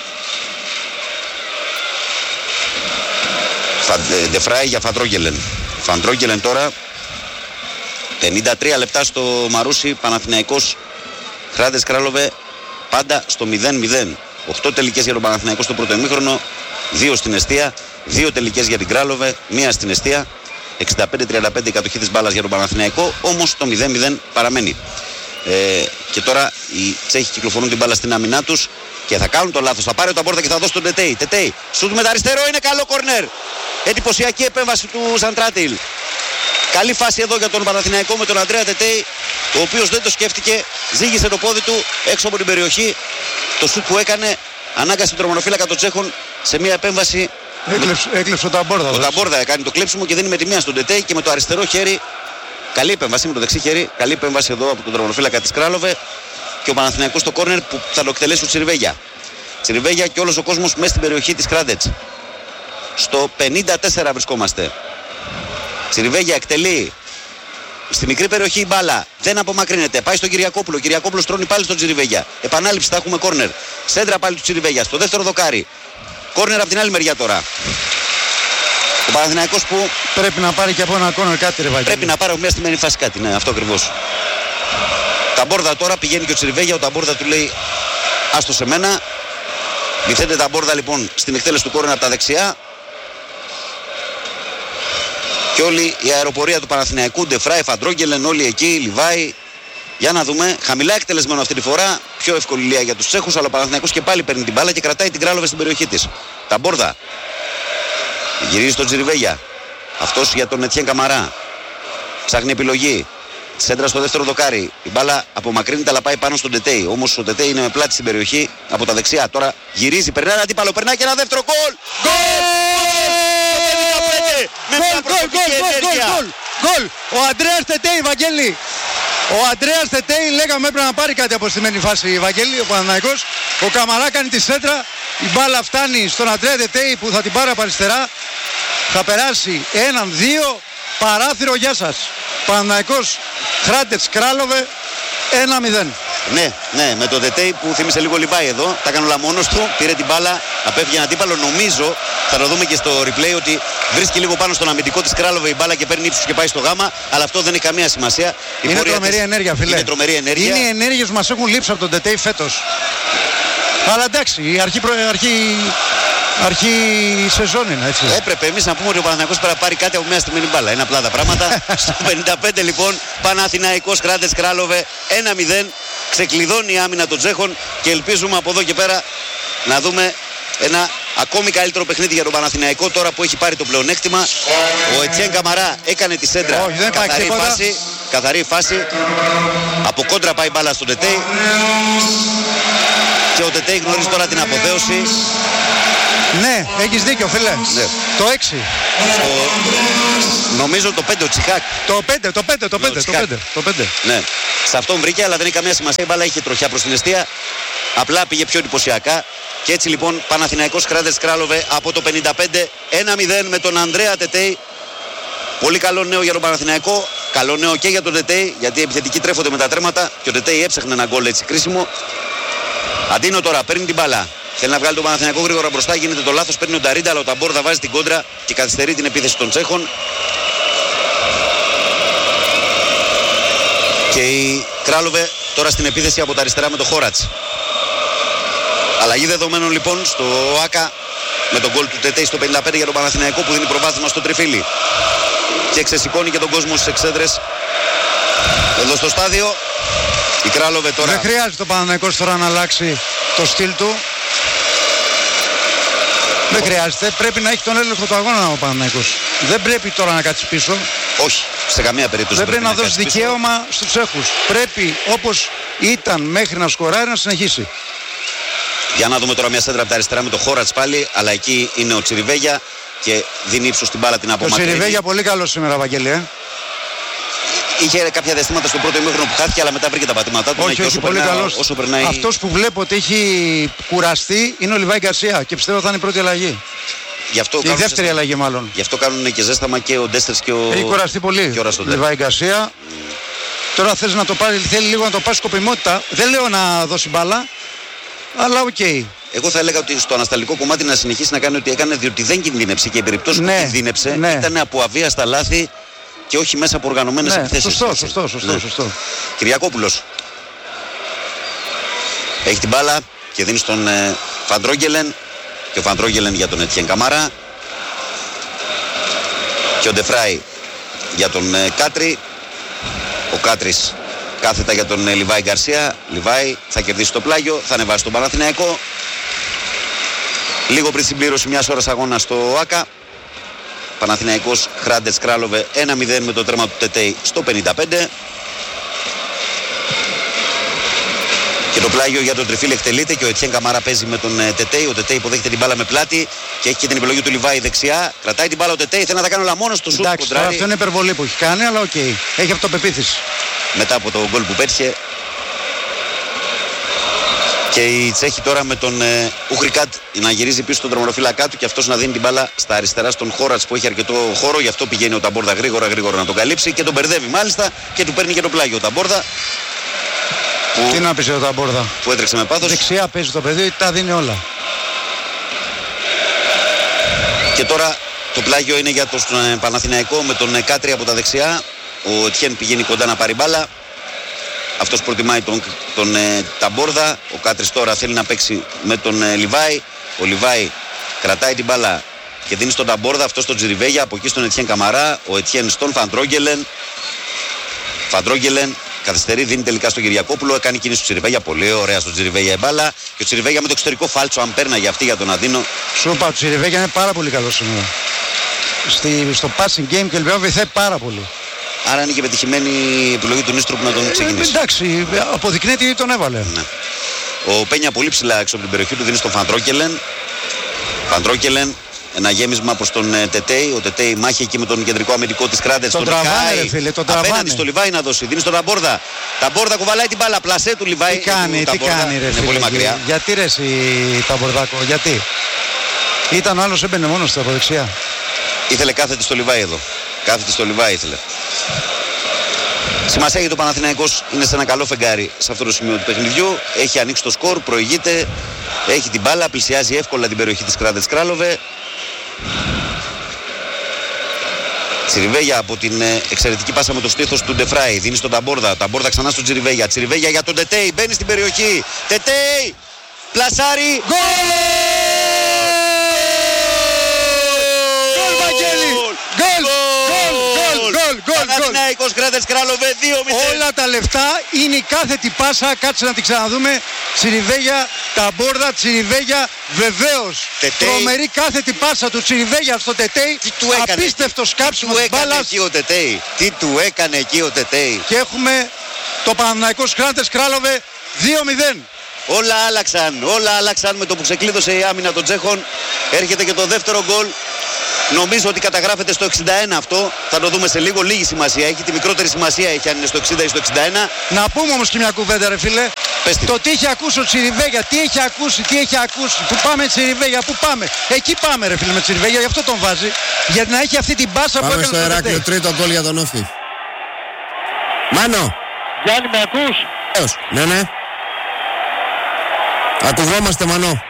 Ντεφράι για Φαντρόγγελεν. Φαντρόγγελεν τώρα. πενήντα τρία λεπτά στο Μαρούσι. Παναθηναϊκός Χράντες Κράλοβε πάντα στο μηδέν μηδέν. οκτώ τελικές για τον Παναθηναϊκό στο πρώτο ημίχρονο, δύο στην εστία, δύο τελικές για την Κράλοβε, μία στην εστία. εξήντα πέντε τριάντα πέντε η κατοχή της μπάλας για τον Παναθηναϊκό, όμως το μηδέν μηδέν παραμένει. Ε, και τώρα οι Τσέχοι κυκλοφορούν την μπάλα στην άμυνά τους και θα κάνουν το λάθος. Θα πάρει ο Ταμπόρδα και θα δώσει τον Τετέι. Τετέι, σουτ με τα αριστερό, είναι καλό κορνέρ. Εντυπωσιακή επέμβαση του Ζαντράτιλ. Καλή φάση εδώ για τον Παναθηναϊκό με τον Αντρέα Τετέι, ο οποίος δεν το σκέφτηκε, ζήγησε το πόδι του έξω από την περιοχή. Το σουτ που έκανε ανάγκασε τον τερματοφύλακα των Τσέχων σε μια επέμβαση. Έκλεψε, έκλεψε ο Ταμπόρδα. Ο Ταμπόρδα έκανε το κλέψιμο και δίνει με τη μία στον Τετέι και με το αριστερό χέρι. Καλή επέμβαση με το δεξί χέρι. Καλή επέμβαση εδώ από τον τερματοφύλακα της Κράλοβε. Και ο Παναθηναϊκός στο κόρνερ που θα το εκτελέσει ο Τσιριβέγια. Τσιριβέγια και όλος ο κόσμος μέσα στην περιοχή της Κράντετς. Στο πενήντα τέσσερα βρισκόμαστε. Τσιριβέγια εκτελεί στη μικρή περιοχή η μπάλα. Δεν απομακρύνεται. Πάει στον Κυριακόπουλο. Ο Κυριακόπουλος τρώνει πάλι στον Τσιριβέγια. Επανάληψη, θα έχουμε κόρνερ. Σέντρα πάλι του Τσιριβέγια. Στο δεύτερο δοκάρι. Κόρνερ από την άλλη μεριά τώρα. Ο Παναθηναϊκός που πρέπει να πάρει και από ένα κόρνερ κάτι, ρε Βαγγέλη. Πρέπει να πάρει από μια στημένη φάση κάτι. Ναι, αυτό ακριβώς. Ταμπόρδα τώρα πηγαίνει και ο Τσιριβέγια. Ο Ταμπόρδα του λέει άστο σε μένα. Διθέτει Ταμπόρδα λοιπόν στην εκτέλεση του κόρνερ από τα δεξιά. Και όλη η αεροπορία του Παναθηναϊκού, Ντεφράι, Φαντρόγγελεν, όλοι εκεί, Λιβάη. Για να δούμε, χαμηλά εκτελεσμένο αυτή τη φορά. Πιο εύκολη λία για τους Τσέχους, αλλά ο Παναθηναϊκός και πάλι παίρνει την μπάλα και κρατάει την Κράλοβε στην περιοχή της. Ταμπόρδα. Γυρίζει στον Τσιριβέγια. Αυτός για τον Ετιέν Καμαρά. Ψάχνει επιλογή. Σέντρα στο δεύτερο δοκάρι. Η μπάλα απομακρύνεται αλλά πάει πάνω στον Τετέι. Όμως ο Τετέι είναι με πλάτη στην περιοχή από τα δεξιά. Τώρα γυρίζει, περνάει ένα αντίπαλο, περνάει και ένα δεύτερο γκολ. Γκολ! Ο Αντρέας Τετέι, Βαγγέλη. Ο Αντρέας Τετέι, λέγαμε έπρεπε να πάρει κάτι από στημένη φάση, Βαγγέλη, ο Παναθηναϊκός. Ο Καμαρά κάνει τη σέντρα. Η μπάλα φτάνει στον Αντρέα Τετέι που θα την πάρει από αριστερά. Θα περάσει έναν δύο. Παράθυρο, γεια σας. Παναθηναϊκός Χράντετς Κράλοβε ένα μηδέν. Ναι, ναι, με το Τετέι που θύμισε λίγο Λιβάη εδώ. Τα έκανε όλα μόνος του. Πήρε την μπάλα, απέφυγε ένα αντίπαλο. Νομίζω, θα το δούμε και στο replay, ότι βρίσκει λίγο πάνω στον αμυντικό της Κράλοβε η μπάλα και παίρνει ύψους και πάει στο γάμα. Αλλά αυτό δεν έχει καμία σημασία. Η είναι τρομερή της... ενέργεια, φίλε. Είναι τρομερή ενέργεια. Είναι οι ενέργειες που μας έχουν λείψει από τον Τετέι φέτος. Αλλά εντάξει, η αρχή, προ... αρχή... αρχή σεζόν είναι, έτσι. Έπρεπε εμείς να πούμε ότι ο Παναθηναϊκός πρέπει να πάρει κάτι από μια στημένη μπάλα. Είναι απλά τα πράγματα. Στο πενήντα πέντε λοιπόν, Παναθηναϊκός Χράντετς Κράλοβε ένα μηδέν. Ξεκλειδώνει η άμυνα των Τσέχων και ελπίζουμε από εδώ και πέρα να δούμε ένα ακόμη καλύτερο παιχνίδι για τον Παναθηναϊκό τώρα που έχει πάρει το πλεονέκτημα. Ο Ετιέν Καμαρά έκανε τη σέντρα. Όχι, δεν καθαρή φάση, καθαρή φάση. Από κόντρα πάει μπάλα στον Τετέι. Και ο Τετέι γνωρίζει τώρα την αποθέωση. Ναι, έχεις δίκιο φίλε. Ναι. Το έξι. Στο... Νομίζω το πέντε ο Τσιχάκ. Το πέντε, το πέντε, το Ναι, ο πέντε, το Τσιχάκ. πέντε, το πέντε. Ναι. Σε αυτόν βρήκε, αλλά δεν έχει καμία σημασία. Η μπάλα είχε τροχιά προς την αιστεία. Απλά πήγε πιο εντυπωσιακά. Και έτσι λοιπόν Παναθηναϊκός Κράτες Κράλοβε από το πενήντα πέντε ένα μηδέν με τον Ανδρέα Τετέι. Πολύ καλό νέο για τον Παναθηναϊκό. Καλό νέο και για τον Τετέι, γιατί οι επιθετικοί τρέφονται με τα τρέματα. Και ο Τετέι έψαχνε ένα γκολ έτσι κρίσιμο. Αντίνο τώρα παίρνει την μπάλα. Θέλει να βγάλει τον Παναθηναϊκό γρήγορα μπροστά. Γίνεται το λάθος. Παίρνει ο Νταρίντα, αλλά ο Ταμπόρδα βάζει την κόντρα και καθυστερεί την επίθεση των Τσέχων. Και η Κράλοβε τώρα στην επίθεση από τα αριστερά με το Χόρατς. Αλλαγή δεδομένων λοιπόν στο ΆΚΑ με τον γκολ του Τετέι στο πενήντα πέντε για τον Παναθηναϊκό που δίνει προβάδισμα στο τριφύλι. Και ξεσηκώνει και τον κόσμο στις εξέδρες. Εδώ στο στάδιο η Κράλοβε τώρα. Δεν χρειάζεται ο Παναθηναϊκός τώρα να αλλάξει το στυλ του. Δεν χρειάζεται. Πρέπει να έχει τον έλεγχο του αγώνα ο Παναθηναϊκός. Δεν πρέπει τώρα να κάτσει πίσω. Όχι, σε καμία περίπτωση. Δεν πρέπει να δώσει κάτσει πίσω. δικαίωμα στους Τσέχους. Πρέπει όπως ήταν μέχρι να σκοράρει να συνεχίσει. Για να δούμε τώρα μια σέντρα από τα αριστερά με το Χόρατς πάλι. Αλλά εκεί είναι ο Τσιριβέγια και δίνει ύψος στην μπάλα την Ο απομακρύνει. Τσιριβέγια πολύ καλό σήμερα, Βαγγέλη. Ε? Είχε κάποια διαστήματα στο πρώτο ημίχρονο που χάθηκε, αλλά μετά βρήκε τα πατήματά του. Όχι, και όχι, όσο πολύ περνά- καλός. Όσο περνάει. Αυτός που βλέπω ότι έχει κουραστεί είναι ο Λιβάη Γκαρσία και πιστεύω θα είναι η πρώτη αλλαγή. Γι' αυτό Η κάνουν δεύτερη ζέσταμα. αλλαγή μάλλον. Γι' αυτό κάνουν και ζέσταμα και ο Ντέστερς και ο. Έχει κουραστεί πολύ. Και ο Ραστοντέρ. Λιβάη Γκαρσία. Τώρα θες να το πάρει, θέλει λίγο να το πάρει σκοπιμότητα. Δεν λέω να δώσει μπάλα, αλλά οκ. Okay. Εγώ θα έλεγα ότι στο ανασταλτικό κομμάτι να συνεχίσει να κάνει ό,τι έκανε, διότι δεν κινδύνεψε και η περίπτωση Ναι, που κινδύνεψε ναι. ήταν από αβίαστα λάθη και όχι μέσα από οργανωμένες Ναι, επιθέσεις. σωστό, Έτσι. σωστό, σωστό, Ναι. σωστό. Κυριακόπουλος έχει την μπάλα και δίνει στον ε, Φαντρόγγελεν και ο Φαντρόγγελεν για τον Ετιέν Καμάρα και ο Ντεφράι για τον ε, Κάτρι. Ο Κάτρις κάθετα για τον ε, Λιβάη Γκαρσία. Λιβάη θα κερδίσει το πλάγιο, θα ανεβάσει τον Παναθηναϊκό. Λίγο πριν συμπλήρωση μιας ώρας αγώνα στο ΆΚΑ. Παναθηναϊκός Κράτες Κράλοβε ένα μηδέν με το τέρμα του Τετέι στο πενήντα πέντε. Και το πλάγιο για τον τριφύλι εκτελείται και ο Ετιέν Καμάρα παίζει με τον ε, Τετέι. Ο Τετέι υποδέχεται την μπάλα με πλάτη και έχει και την επιλογή του Λιβάη δεξιά. Κρατάει την μπάλα ο Τετέι, θέλει να τα κάνει όλα μόνος του. Σουτ Εντάξει, τώρα κοντράρει. αυτό είναι υπερβολή που έχει κάνει, αλλά οκ. Okay. Έχει αυτοπεποίθηση. Μετά από το γκολ που πέτυχε. Και η Τσέχη τώρα με τον ε, Ουχρικάτ να γυρίζει πίσω στον τερματοφύλακά του και αυτός να δίνει την μπάλα στα αριστερά στον Χόρατς που έχει αρκετό χώρο. Γι' αυτό πηγαίνει ο Ταμπόρδα γρήγορα γρήγορα να τον καλύψει και τον μπερδεύει μάλιστα και του παίρνει και το πλάγιο ο Ταμπόρδα. Που, Τι να πει ο Ταμπόρδα. που έτρεξε με πάθος. Δεξιά παίζει το παιδί, τα δίνει όλα. Και τώρα το πλάγιο είναι για τον ε, Παναθηναϊκό με τον ε, Κάτρι από τα δεξιά. Ο Τιέν πηγαίνει κοντά να πάρει μπάλα. Αυτός προτιμάει τον, τον ε, Ταμπόρδα. Ο Κάτρις τώρα θέλει να παίξει με τον ε, Λιβάη. Ο Λιβάη κρατάει την μπάλα και δίνει στον Ταμπόρδα. Αυτό στον Τζιριβέγια. Από εκεί στον Ετιέν Καμαρά. Ο Ετιέν στον Φαντρόγγελεν. Φαντρόγγελεν καθυστερεί, δίνει τελικά στον Κυριακόπουλο. Κάνει κίνηση του Τσιριβέγια. Πολύ ωραία στον Τσιριβέγια η μπάλα. Και ο Τσιριβέγια με το εξωτερικό φάλτσο. Αν παίρνα για αυτή για τον Αντίνο. Σου είπα, ο Τσιριβέγια είναι πάρα πολύ καλό σήμερα. Στη, στο passing game και λοιπόν βοηθάει πάρα πολύ. Άρα είναι και πετυχημένη η επιλογή του Νίστροπ να τον ξεκινήσει. Ε, εντάξει, αποδεικνύεται γιατί τον έβαλε. Ναι. Ο Πένια πολύ ψηλά έξω από την περιοχή του δίνει στον Φαντρόκελεν. Φαντρόκελεν, ένα γέμισμα προς τον ε, Τετέι. Ο Τετέι μάχη εκεί με τον κεντρικό αμυντικό της Κράτες. Τον τραβάνε, ρε φίλε, τον τραβάνε. Απέναντι στο Λιβάη να δώσει. Δίνει στον Ταμπόρδα. Ταμπόρδα κουβαλάει την μπάλα. Πλασέ του Λιβάη. Τι κάνει, του τι Ταμπόρδα. κάνει ρε Είναι φίλε. πολύ μακριά. Γιατί ρε εσύ Ταμπορδάκο, γιατί. Ήταν ο άλλος έμπαινε μόνος του από δεξιά. Ήθελε κάθετη στο Λιβάη εδώ. Κάθετη στο Λιβάη ήθελε. Σημασία έχει το Παναθηναϊκός, είναι σε ένα καλό φεγγάρι σε αυτό το σημείο του παιχνιδιού. Έχει ανοίξει το σκορ, προηγείται, έχει την μπάλα, πλησιάζει εύκολα την περιοχή της Κράτες Κράλοβε. Τσιριβέγια από την ε, εξαιρετική πάσα με το στήθος του Ντεφράι. Δίνει στον Ταμπόρδα. Ταμπόρδα ξανά στον Τσιριβέγια. Τσιριβέγια για τον Τετέι. Μπαίνει στην περιοχή. Τετέι! Πλασάρι! Γκολ! Γκολ Βαγγέλη! Γκολ! Γκολ! Γκολ! Γκολ! Παναθηναϊκός Κράτες Κράλοβε δύο μηδέν. Όλα τα λεφτά είναι η κάθετη πάσα. Κάτσε να την ξαναδούμε. Τσιριβέγια, Ταμπόρδα, Τσιριβέγια. Βεβαίως. Τετέι. Τρομερή κάθετη πάσα του Τσιριβέγια στο Τετέι. Τι του έκανε Απίστευτο εκεί. σκάψιμο Τι του της έκανε μπάλας. εκεί ο Τετέι. Τι του έκανε εκεί ο Τετέι. Και έχουμε το Παναθηναϊκός Κράτες Κράλοβε δύο μηδέν. Όλα άλλαξαν. Όλα άλλαξαν με το που ξεκλείδωσε η άμυνα των Τσέχων. Έρχεται και το δεύτερο γκολ. Νομίζω ότι καταγράφεται στο εξήντα ένα αυτό. Θα το δούμε σε λίγο. Λίγη σημασία έχει. Τη μικρότερη σημασία έχει αν είναι στο εξήντα ή στο εξήντα ένα. Να πούμε όμως και μια κουβέντα, ρε φίλε. Το τι έχει ακούσει ο Τσιριβέγια, τι έχει ακούσει, τι έχει ακούσει. Πού πάμε Τσιριβέγια, πού πάμε. Εκεί πάμε, ρε φίλε, με Τσιριβέγια, γι' αυτό τον βάζει. Γιατί να έχει αυτή την μπάσα που έκανε. Πάμε στο Ηράκλειο, τρίτο γκολ για τον Όφη. Μάνο. Γιάννη, με ακούς? Έως. Ναι, ναι. Ακουγόμαστε, Μανώ.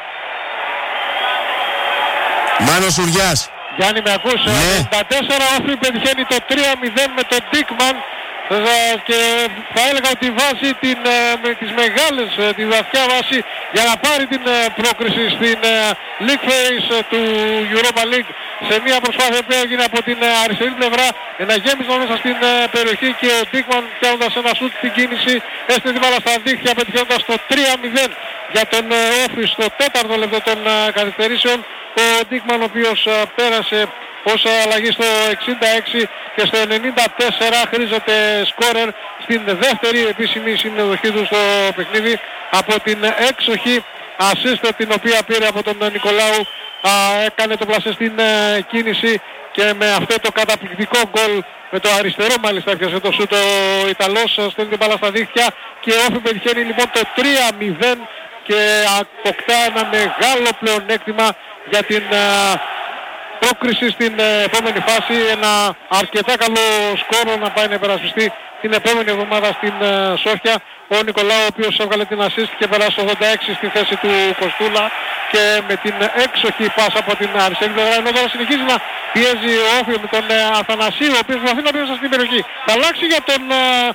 Μάνο Σουριάς. Γιάννη, με ακούς? Ναι. ενενήντα τέσσερα Όφη πετυχαίνει το τρία μηδέν με τον Ντίκμαν και θα έλεγα ότι βάζει την, με τις μεγάλες, τη βαθιά βάση για να πάρει την πρόκριση στην League Phase του Europa League σε μια προσπάθεια που έγινε από την αριστερή πλευρά, ένα γέμισμα μέσα στην περιοχή και ο Ντίκμαν πιάνοντας ένα σουτ την κίνηση έστειλε την μπάλα στα δίχτυα πετυχαίνοντας το τρία μηδέν για τον Όφη στο τέταρτο λεπτό των καθυστερήσεων. Ο Ντίκμαν ο οποίος πέρασε ως αλλαγή στο εξήντα έξι και στο ενενήντα τέσσερα χρήζεται σκόρερ στην δεύτερη επίσημη συμμετοχή του στο παιχνίδι από την έξοχη assist την οποία πήρε από τον Νικολάου. Α, έκανε το πλασέ στην ε, κίνηση και με αυτό το καταπληκτικό γκολ με το αριστερό μάλιστα έπιασε το σούτ ο Ιταλός, στέλνει την μπάλα στα δίχτυα και ο Όφη πετυχαίνει λοιπόν το τρία μηδέν και αποκτά ένα μεγάλο πλεονέκτημα για την ε, πρόκριση στην επόμενη φάση. Ένα αρκετά καλό σκόρο να πάει να υπερασπιστεί την επόμενη εβδομάδα στην Σόφια. Ο Νικολάου ο οποίος έβγαλε την assist και περάσει στο ογδόντα έξι στη θέση του Κοστούλα και με την έξοχη πάσα από την αριστερή πλευρά, ενώ τώρα συνεχίζει να πιέζει ο Όφη με τον Αθανασίου ο οποίος προσπαθεί να πιέσει στην περιοχή. Θα αλλάξει για τον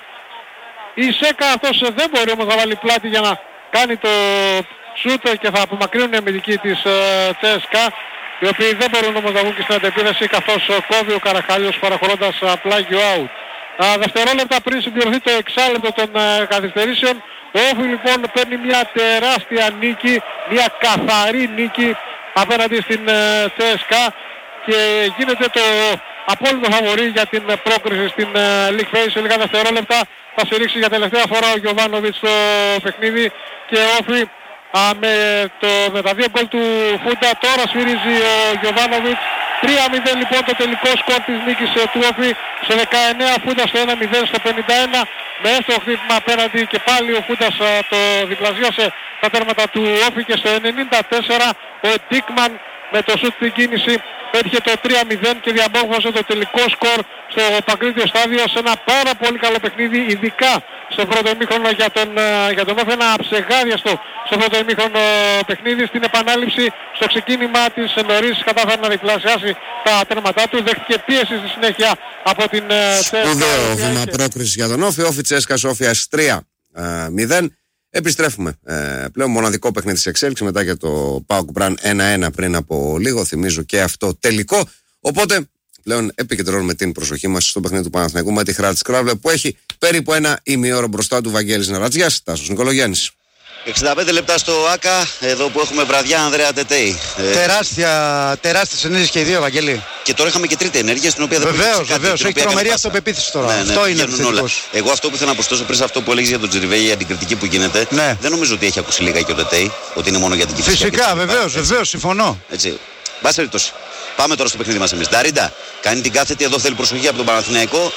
Ισέκα, αυτός δεν μπορεί όμως να βάλει πλάτη για να κάνει το σούτ και θα απομακρύνουν οι αμυντικοί της Τσέσκα, οι οποίοι δεν μπορούν όμως να βγουν και στην αντεπίθεση καθώς κόβει ο Καραχάλιος παραχωρώντας πλάγιο out. Α, δευτερόλεπτα πριν συμπληρωθεί το εξάλεπτο των α, καθυστερήσεων, ο Όφη λοιπόν παίρνει μια τεράστια νίκη, μια καθαρή νίκη απέναντι στην Τσέσκα και γίνεται το απόλυτο φαβορί για την πρόκριση στην uh, League Phase. Σε λίγα δευτερόλεπτα θα συρρήξει για τελευταία φορά ο Γιωβάνοβιτς στο παιχνίδι και ο Όφη Α, με, το, με τα δύο γκολ του Φούντα τώρα σφυρίζει ο Γιωβάνοβιτς. τρία μηδέν λοιπόν το τελικό σκορ της νίκης του Όφη στο δεκαεννέα, Φούντα στο ένα μηδέν στο πενήντα ένα με έστω χτύπημα απέναντι και πάλι ο Φούντας το διπλασίασε τα τέρματα του Όφη και στο ενενήντα τέσσερα ο Ντίκμαν με το σουτ στην κίνηση πέτυχε το τρία μηδέν και διαμόρφωσε το τελικό σκορ στο Παγκρίτιο στάδιο σε ένα πάρα πολύ καλό παιχνίδι, ειδικά στο πρώτο ημίχρονο για τον, για τον Όφη, ένα ψεγάδιαστο στο πρώτο ημίχρονο παιχνίδι. Στην επανάληψη στο ξεκίνημα της νωρίς κατάφερε να διπλασιάσει τα τέρματά του, δέχτηκε πίεση στη συνέχεια από την Τσέσκα. Σπουδαίο βήμα πρόκρισης για τον Όφη. Όφη Τσέσκα Σόφιας τρία μηδέν. Επιστρέφουμε ε, πλέον μοναδικό παιχνίδι της εξέλιξης μετά για το ΠΑΟΚ Μπραν ένα ένα πριν από λίγο, θυμίζω και αυτό τελικό. Οπότε πλέον επικεντρώνουμε την προσοχή μας στο παιχνίδι του Παναθηναϊκού με τη Χράτς Κράβλε που έχει περίπου ένα ημιώρο μπροστά του. Βαγγέλης Ναρατζιάς, Τάσος Νικολογιάννης. εξήντα πέντε λεπτά στο ΆΚΑ, εδώ που έχουμε βραδιά Ανδρέα Τετέι. Τεράστια, τεράστιες ενέργειες και οι δύο, Βαγγέλη. Και τώρα είχαμε και τρίτη ενέργεια στην οποία δεν βεβαίως, πρέπει να βεβαίως, έχει τρομερή αυτοπεποίθηση τώρα. Ναι, ναι, αυτό είναι θετικός. Εγώ αυτό που θέλω να προσθέσω πριν σε αυτό που έλεγες για τον Τζιριβέη, για την κριτική που γίνεται, ναι. δεν νομίζω ότι έχει ακούσει λίγα και ο Τετέι, ότι είναι μόνο για την Κηφισιά. Φυσικά, βεβαίως, βεβαίως, συμφωνώ. Έτσι. Μπας περιπτώσει. Πάμε τώρα στο παιχνίδι μας εμείς. Νταρίντα κάνει την κάθετη, εδώ θέλει προσοχή από τον Παναθηναϊκό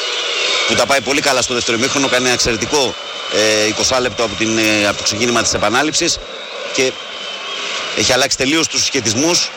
που τα πάει πολύ καλά στο δεύτερο ημίχρονο, κάνει ένα εξαιρετικό ε, είκοσι λεπτό από, την, ε, από το ξεκίνημα της επανάληψης και έχει αλλάξει τελείως τους συσχετισμούς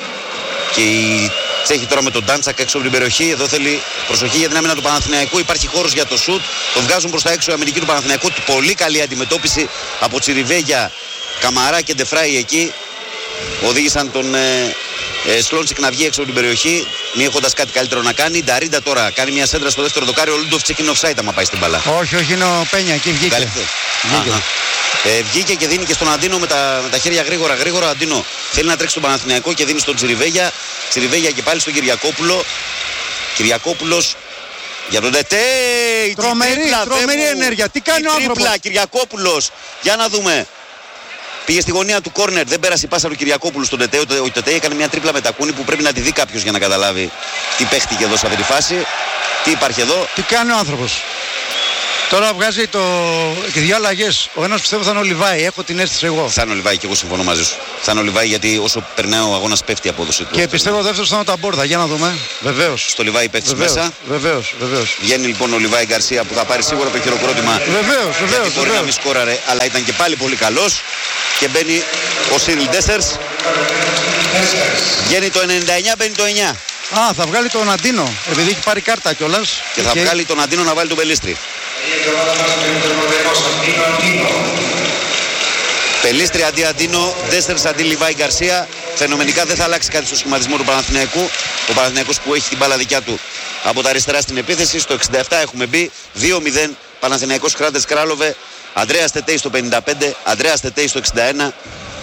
και η Τσέχη τώρα με τον Ντάντσακ έξω από την περιοχή. Εδώ θέλει προσοχή για την άμυνα του Παναθηναϊκού. Υπάρχει χώρος για το σουτ. Τον βγάζουν προς τα έξω οι αμυντικοί του Παναθηναϊκού. Πολύ καλή αντιμετώπιση από Τσιριβέγια, Καμαρά και Ντεφράι εκεί. Οδήγησαν τον ε, ε, Σλόντσικ να βγει έξω από την περιοχή, μη έχοντας κάτι καλύτερο να κάνει. Νταρίντα τώρα κάνει μια σέντρα στο δεύτερο δοκάρι. Ο Λούντοφτσικ είναι offside άμα πάει στην μπαλά. Όχι, όχι, είναι ο Πένια, εκεί βγήκε. Βγήκε. Ε, βγήκε και δίνει και στον Αντίνο με τα, με τα χέρια γρήγορα γρήγορα. Ο Αντίνο θέλει να τρέξει στον Παναθηναϊκό και δίνει στον Τσιριβέγια. Τσιριβέγια και πάλι στον Κυριακόπουλο. Κυριακόπουλος για τον Τετέι. Τρομερή, τρομερή ενέργεια. Τι κάνει ο άνθρωπος. Τρίπλα, Κυριακόπουλος. Για να δούμε. Πήγε στη γωνία του κόρνερ, δεν πέρασε η πάσα του Κυριακόπουλου στον Τετέι. Ο Τετέι έκανε μια τρίπλα με τακούνι που πρέπει να τη δει κάποιος για να καταλάβει τι παίχτηκε εδώ σε αυτή τη φάση. Τι υπάρχει εδώ. Τι κάνει ο άνθρωπος. Τώρα βγάζει το... και δύο αλλαγές. Ο ένας πιστεύω θα είναι ο Λιβάη. Έχω την αίσθηση εγώ. Θα είναι ο Λιβάη και εγώ συμφωνώ μαζί σου. Θα είναι ο Λιβάη γιατί όσο περνάει ο αγώνας πέφτει η απόδοση του. Και πιστεύω ο δεύτερος θα είναι ο Ταμπόρδα. Για να δούμε. Βεβαίως. Στο Λιβάη πέφτει μέσα. Βεβαίως, βεβαίως. Βγαίνει λοιπόν ο Λιβάη Γκαρσία που θα πάρει σίγουρα το χειροκρότημα. Βεβαίως, βεβαίως. Γιατί μπορεί να μην σκόραρε, αλλά ήταν και πάλι πολύ καλός. Και μπαίνει ο Σίριλ Ντέσσερς. Βγαίνει το ενενήντα εννιά πενήντα εννιά. Α, θα βγάλει τον Αντίνο. Επειδή έχει πάρει κάρτα κιόλας. Και θα και... βγάλει τον Αντίνο να βάλει τον Πελίστρη. Πελίστρη αντί Αντίνο, Ντέσσερς αντί Λιβάη Γκαρσία. Φαινομενικά δεν θα αλλάξει κάτι στο σχηματισμό του Παναθηναϊκού. Ο Παναθηναϊκός που έχει την μπάλα δικιά του από τα αριστερά στην επίθεση. Στο εξήντα επτά έχουμε μπει δύο μηδέν Παναθηναϊκός Κράτες Κράλοβε. Ανδρέας Τετέι στο πενήντα πέντε, Ανδρέας Τετέι στο εξήντα ένα.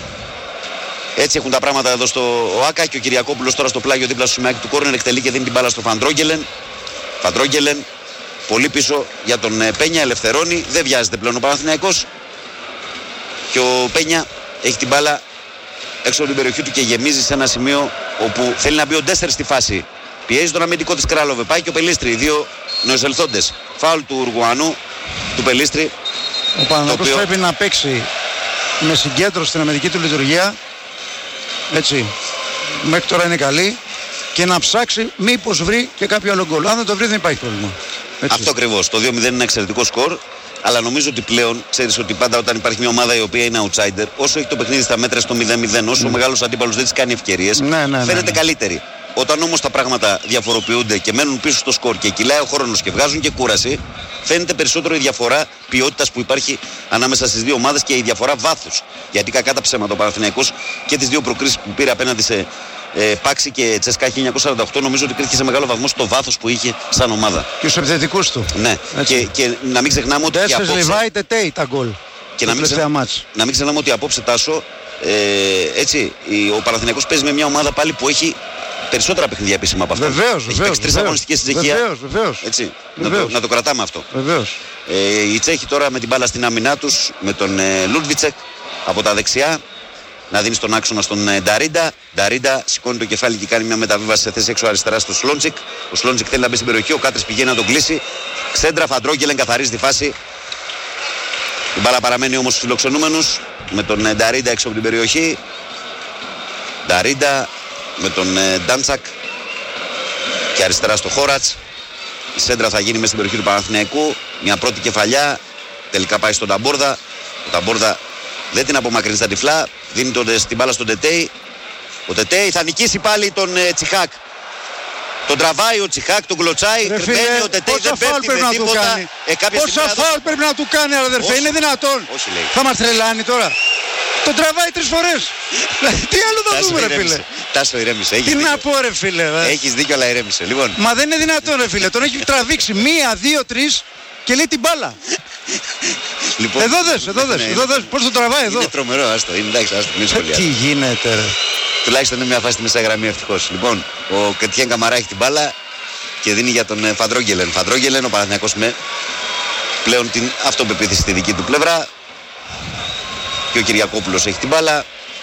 Έτσι έχουν τα πράγματα εδώ στο ΟΑΚΑ και ο Κυριακόπουλος τώρα στο πλάγιο δίπλα στο σημαίακι του κόρνερ εκτελεί και δίνει την μπάλα στο Φαντρόγγελεν. Φαντρόγγελεν πολύ πίσω για τον Πένια, ελευθερώνει, δεν βιάζεται πλέον ο Παναθηναϊκός. Και ο Πένια έχει την μπάλα έξω από την περιοχή του και γεμίζει σε ένα σημείο όπου θέλει να μπει ο Ντέσσερ στη φάση. Πιέζει τον αμυντικό της Κράλοβε, πάει και ο Πελίστρη, οι δύο νεοεισελθόντες. Φάουλ του Ουρουγουανού, του Πελίστρη. Ο Παναθηναϊκός οποίο... πρέπει να παίξει με συγκέντρωση στην αμυντική του λειτουργία. Έτσι, μέχρι τώρα είναι καλή. Και να ψάξει μήπως βρει και κάποιο άλλο γκολ. Αν δεν το βρει δεν υπάρχει πρόβλημα. Έτσι. Αυτό ακριβώς. Το δύο μηδέν είναι ένα εξαιρετικό σκορ. Αλλά νομίζω ότι πλέον ξέρεις ότι πάντα όταν υπάρχει μια ομάδα η οποία είναι outsider, όσο έχει το παιχνίδι στα μέτρα στο μηδέν μηδέν, όσο mm. ο μεγάλος αντίπαλος δεν της κάνει ευκαιρίες, ναι, ναι, φαίνεται ναι, ναι. καλύτερη. Όταν όμως τα πράγματα διαφοροποιούνται και μένουν πίσω στο σκορ και κυλάει ο χρόνος και βγάζουν και κούραση, φαίνεται περισσότερο η διαφορά ποιότητας που υπάρχει ανάμεσα στις δύο ομάδες και η διαφορά βάθους. Γιατί κακά τα ψέματα ο Παναθηναϊκός και τις δύο προκρίσεις που πήρε απέναντι σε ε, Πάξι και Τσέσκα χίλια εννιακόσια σαράντα οκτώ, νομίζω ότι κρίθηκε σε μεγάλο βαθμό στο βάθος που είχε σαν ομάδα. Και στους επιθετικούς του. Ναι, και, και να μην ξεχνάμε ότι. Τέσσερις Λιβάη Τετέι τα γκολ. Και να μην, ξε... να μην ξεχνάμε ότι απόψε Τάσο, ε, έτσι, ο Παναθηναϊκός παίζει με μια ομάδα πάλι που έχει περισσότερα παιχνίδια επίσημα από αυτά. Βεβαίως, έχει παίξει τρεις αγωνιστικές στη Τσεχία. Βεβαίως, βεβαίως. Έτσι, βεβαίως. Να, το, να το κρατάμε αυτό. Βεβαίως. Ε, οι Τσέχοι τώρα με την μπάλα στην άμυνά τους, με τον ε, Λούντβιτσεκ από τα δεξιά. Να δίνει στον άξονα στον ε, Νταρίντα. Νταρίντα σηκώνει το κεφάλι και κάνει μια μεταβίβαση σε θέση έξω αριστερά στο Σλόντσικ. Ο Σλόντσικ θέλει να μπει στην περιοχή. Ο Κάτρης πηγαίνει να τον κλείσει. Ξέντρα Φαντρόγγελεν καθαρίζει τη φάση. Η μπάλα παραμένει όμως στους φιλοξενούμενους. Με τον ε, Νταρίντα έξω από την περιοχή. Νταρίντα με τον ε, Ντάντσακ. Και αριστερά στο Χόρατς. Η σέντρα θα γίνει μέσα στην περιοχή του Παναθηναϊκού. Μια πρώτη κεφαλιά. Τελικά πάει στον Ταμπόρδα. Ο Ταμπόρδα δεν την απομακρύνει στα τυφλά. Δίνει τον, την μπάλα στον Τετέι. Ο Τετέι θα νικήσει πάλι τον ε, Τσιχάκ. Τον τραβάει ο Τσιχάκ, τον κλωτσάει. Κρυμμένει ο Τετέι, δεν πέφτει με τίποτα. Ε, πόσα φάουλ πρέπει να του κάνει, αδερφέ, είναι δυνατόν. Όχι, λέει. Θα μας τρελάνει τώρα. Τον τραβάει τρεις φορές. Τι άλλο θα δούμε, ρε φίλε. Τάσο, ηρέμησε. Τι να πω, ρε φίλε. Έχεις δίκιο, αλλά ηρέμησε. Λοιπόν. Μα δεν είναι δυνατόν, ρε φίλε. Τον έχει τραβήξει μία, δύο, τρεις και λέει την μπάλα. Λοιπόν, εδώ δες, εδώ δες, εδώ δες, πώς το τραβάει εδώ. Είναι τρομερό, άστο, είναι εντάξει, άστο, μην σχολιάζει. Τι γίνεται, ρε. Τουλάχιστον είναι μια φάση στη μεσαία γραμμή, ευτυχώς. Λοιπόν, ο Κετιέν Καμαρά έχει την μπάλα και δίνει για τον Φαντρόγγελεν. Φαντρόγγελεν, ο Παναθηναϊκός με πλέον την αυτοπεποίθηση στη δική του πλευρά. Και ο Κυριακόπουλος έχει την μπάλα.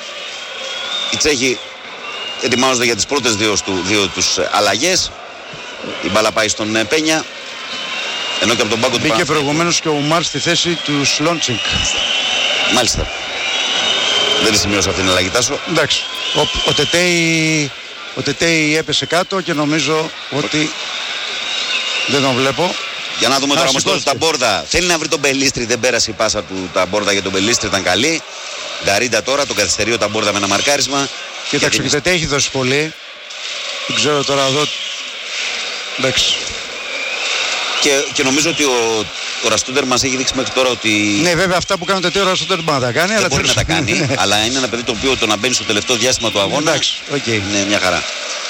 Οι Τσέχοι ετοιμάζονται για τις πρώτες δύο, δύο τους αλλαγές. Η μπάλα πάει στον Πένια. Ενώ και από τον πάγκο του μπήκε προηγουμένως και ο Ουμάρ στη θέση του Σλόντσικ. Μάλιστα. Δεν τη σημειώσα αυτήν την αλλαγή, Τάσο. Εντάξει. Ο, ο, Τετέι, ο Τετέι έπεσε κάτω και νομίζω ότι δεν τον βλέπω. Για να δούμε τώρα όμως τον Ταμπόρδα. Θέλει να βρει τον Πελίστρη, δεν πέρασε η πάσα του Ταμπόρδα για τον Πελίστρη, ήταν καλή. Νταρίντα τώρα, τον καθυστερεί ο Ταμπόρδα με ένα μαρκάρισμα. Κοίταξε, ο Τετέι έχει δώσει πολύ. Δεν ξέρω τώρα εδώ. Εντάξει. Και, και νομίζω ότι ο, ο Ραστούντερ μας έχει δείξει μέχρι τώρα ότι. Ναι, βέβαια αυτά που κάνει ο Τετέι ο Ραστούντερ μπορεί να τα κάνει. Δεν αλλά μπορεί να τα κάνει, αλλά είναι ένα παιδί το οποίο το να μπαίνει στο τελευταίο διάστημα του αγώνα. Εντάξει, okay. Είναι μια χαρά.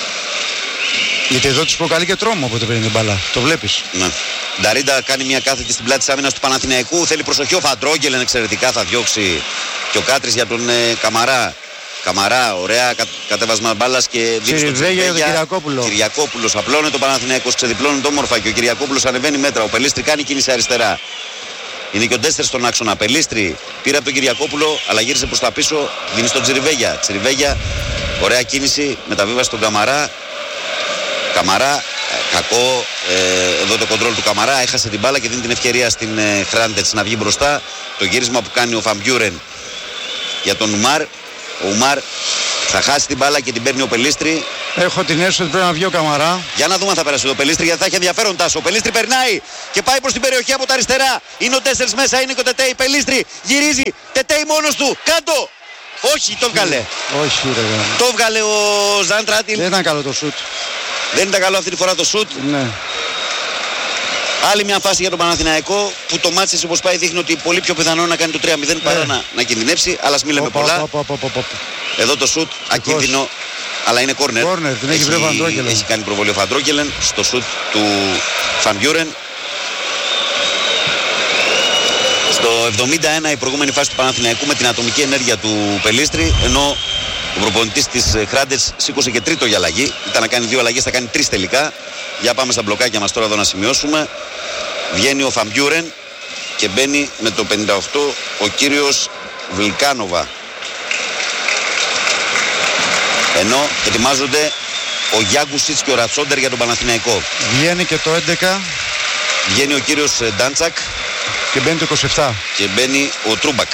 Γιατί εδώ τους προκαλεί και τρόμο όποτε παίρνει την μπάλα. Το βλέπεις. Ναι. Νταρίντα κάνει μια κάθετη στην πλάτη της άμυνας του Παναθηναϊκού. Θέλει προσοχή. Ο Φαντρόγγελεν εξαιρετικά θα διώξει. Και ο Κάτρης για τον ε, Καμαρά. Καμαρά, ωραία κα, κατέβασμα μπάλας και δίνει στον Τσιριβέγια. Κυριακόπουλο. Κυριακόπουλος απλώνει το Παναθηναϊκός, ξεδιπλώνει το όμορφα και ο Κυριακόπουλος ανεβαίνει μέτρα. Ο Πελίστρη κάνει κίνηση αριστερά. Είναι και ο Ντέστερ στον άξονα. Πελίστρη πήρε από τον Κυριακόπουλο, αλλά γύρισε προς τα πίσω. Δίνει στον Τσιριβέγια. Τσιριβέγια, ωραία κίνηση, μεταβίβαση στον Καμαρά. Καμαρά Κακό ε, εδώ το κοντρόλ του Καμαρά. Έχασε την μπάλα και δίνει την ευκαιρία στην ε, Χράντετς να βγει μπροστά. Το γύρισμα που κάνει ο Φαμπιούρεν για τον Ουμάρ. Ο Ουμάρ θα χάσει την μπάλα και την παίρνει ο Πελίστρη. Έχω την αίσθηση ότι πρέπει να βγει ο Καμαρά. Για να δούμε αν θα περάσει το Πελίστρη, γιατί θα έχει ενδιαφέρον Τάσο. Ο Πελίστρη περνάει και πάει προς την περιοχή από τα αριστερά. Είναι ο τέσσερις μέσα, είναι και ο Τετέι. Πελίστρη γυρίζει. Τετέι μόνος του. Κάτω. Όχι, το βγάλε. Όχι, ρε. Το βγάλε ο Ζαν Τράτιλ. Δεν ήταν καλό το σουτ. Δεν ήταν καλό αυτή τη φορά το σουτ. Ναι. Άλλη μια φάση για τον Παναθηναϊκό που το μάτσι όπως πάει δείχνει ότι πολύ πιο πιθανό να κάνει το τρία μηδέν παρά να, να κινδυνεύσει. Αλλά ας μην λέμε πολλά. Οπα, οπα, οπα, οπα. Εδώ το σουτ ακίνδυνο. Αλλά είναι κόρνερ. Κόρνερ, την έχει βρει ο Φαντρόκελεν. Έχει κάνει προβολή ο Φαντρόκελεν στο σουτ του Φανμπιούρεν. Στο εβδομήντα ένα η προηγούμενη φάση του Παναθηναϊκού με την ατομική ενέργεια του Πελίστρη, ενώ ο προπονητής της Χράντετς σήκωσε και τρίτο για αλλαγή. Ήταν να κάνει δύο αλλαγές, θα κάνει τρεις τελικά. Για πάμε στα μπλοκάκια μας τώρα εδώ να σημειώσουμε. Βγαίνει ο Φαμπιούρεν και μπαίνει με το πενήντα οκτώ ο κύριος Βλικάνοβα. Ενώ ετοιμάζονται ο Γιάγκουσιτς και ο Ρατσόντερ για τον Παναθηναϊκό. Βγαίνει και το έντεκα. Βγαίνει ο κύριος Ντάντσακ. Και μπαίνει το είκοσι επτά. Και μπαίνει ο Τρούμπακ.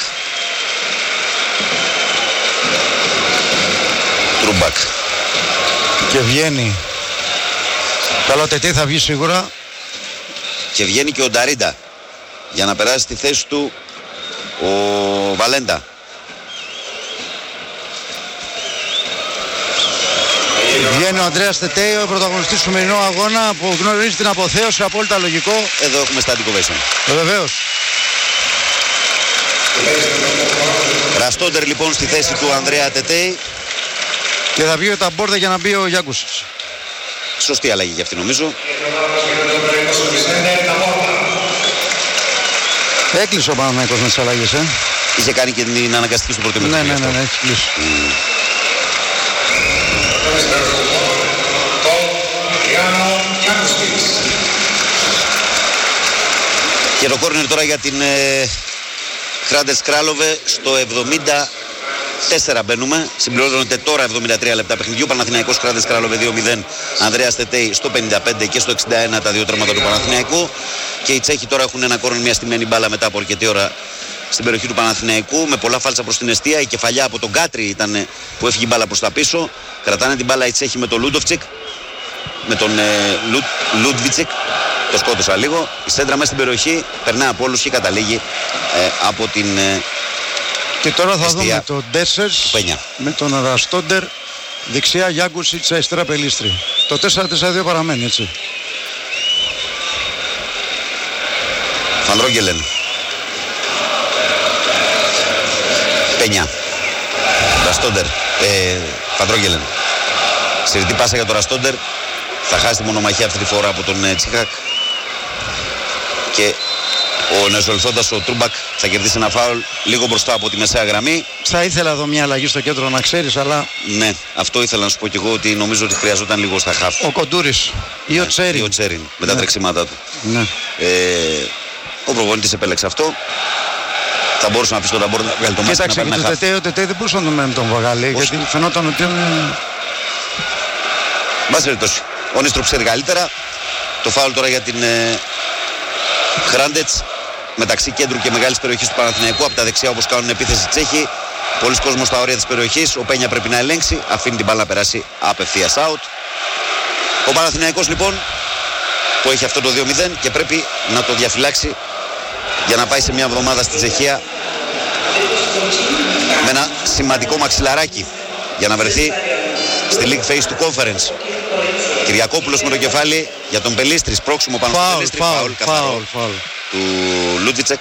Τρούμπακ. Και βγαίνει. Καλό Τετέι θα βγει σίγουρα. Και βγαίνει και ο Νταρίντα για να περάσει στη θέση του ο Βαλέντα. Βγαίνει ο Ανδρέας Τετέι, ο πρωταγωνιστής του σημερινού αγώνα που γνωρίζει την αποθέωση, απόλυτα λογικό. Εδώ έχουμε static ovation. Ε, βεβαίως. Ραστόντερ λοιπόν στη θέση του Ανδρέα Τετέι. Και θα βγει ο Ταμπόρδε για να μπει ο Γιάγκουσιτς. Σωστή αλλαγή για αυτή νομίζω. Έκλεισε ο Παναθηναϊκός με τις αλλαγές, ε. Είχε κάνει και την αναγκαστική στο πρώτο μέτρο. Ναι, ναι, ναι, ναι, έχει κλείσει. Mm. Και το κόρνερ τώρα για την ε, Χράντετς Κράλοβε στο εβδομήντα τέσσερα μπαίνουμε. Συμπληρώνονται τώρα εβδομήντα τρία λεπτά παιχνιδιού. Παναθηναϊκός Χράντετς Κράλοβε δύο μηδέν. Ανδρέας Τετέι στο πενήντα πέντε και στο εξήντα ένα τα δύο τέρματα του Παναθηναϊκού. Και οι Τσέχοι τώρα έχουν ένα κόρνερ, μια στημένη μπάλα μετά από αρκετή ώρα στην περιοχή του Παναθηναϊκού. Με πολλά φάλτσα προς την εστία. Η κεφαλιά από τον Κάτρι ήταν που έφυγε η μπάλα προς τα πίσω. Κρατάνε την μπάλα οι Τσέχοι με τον Λούντοφτσικ. Με τον ε, Λου, Λούντβιτσικ. Το σκότωσα λίγο. Η σέντρα μέσα στην περιοχή περνάει από όλους και καταλήγει ε, από την ε, και τώρα θα εστία δούμε τον Ντέσσερς με τον Ραστόντερ δεξιά, Γιάγκουσιτς αριστερά, Πελίστρη. Το τέσσερα τέσσερα δύο παραμένει, έτσι. Φανδρόγγελεν. Πένια. Ραστόντερ. Ε, Φανδρόγγελεν. Συρτή πάσα για τον Ραστόντερ. Θα χάσει τη μονομαχία αυτή τη φορά από τον ε, Τσίκακ. Και ο νεοεισελθόντας ο Τρούμπακ θα κερδίσει ένα φάουλ λίγο μπροστά από τη μεσαία γραμμή. Θα ήθελα εδώ μια αλλαγή στο κέντρο να ξέρεις, αλλά... Ναι, αυτό ήθελα να σου πω κι εγώ, ότι νομίζω ότι χρειαζόταν λίγο στα χαφ. Ο Κοντούρης ή ναι, ο Τσέριν. Ή ο Τσέριν με τα ναι. τρεξίματά του. Ναι. Ε, ο προπονητής επέλεξε αυτό. Θα μπορούσε να αφήσει τον Ταμπόρ να βγάλει το μάτι. Κοίταξε, και το Τετέι, ο Τετέι δεν μπορούσε να τον μένει τον Βαγάλη, γιατί φαινόταν ότι... Μπας περιπτώσει, ο Νίστροπ ξέρει καλύτερα. Το φάουλ τώρα για την ε, Χράντετς μεταξύ κέντρου και μεγάλης περιοχής του Παναθηναϊκού. Από τα δεξιά όπως κάνουν επίθεση Τσέχοι. Πολλοί κόσμος στα όρια της περιοχής. Ο Πένια πρέπει να ελέγξει. Αφήνει την μπάλα να περάσει απευθείας out. Ο Παναθηναϊκός λοιπόν που έχει αυτό το δύο μηδέν και πρέπει να το διαφυλάξει για να πάει σε μια εβδομάδα στη Τσεχία με ένα σημαντικό μαξιλαράκι για να βρεθεί στη League Phase του Conference. Κυριακόπουλος με το κεφάλι για τον Πελίστρη. Σπρώξιμο πάνω στον Πελίστρη. Φάουλ, φάουλ, φάουλ του Λούντβιτσεκ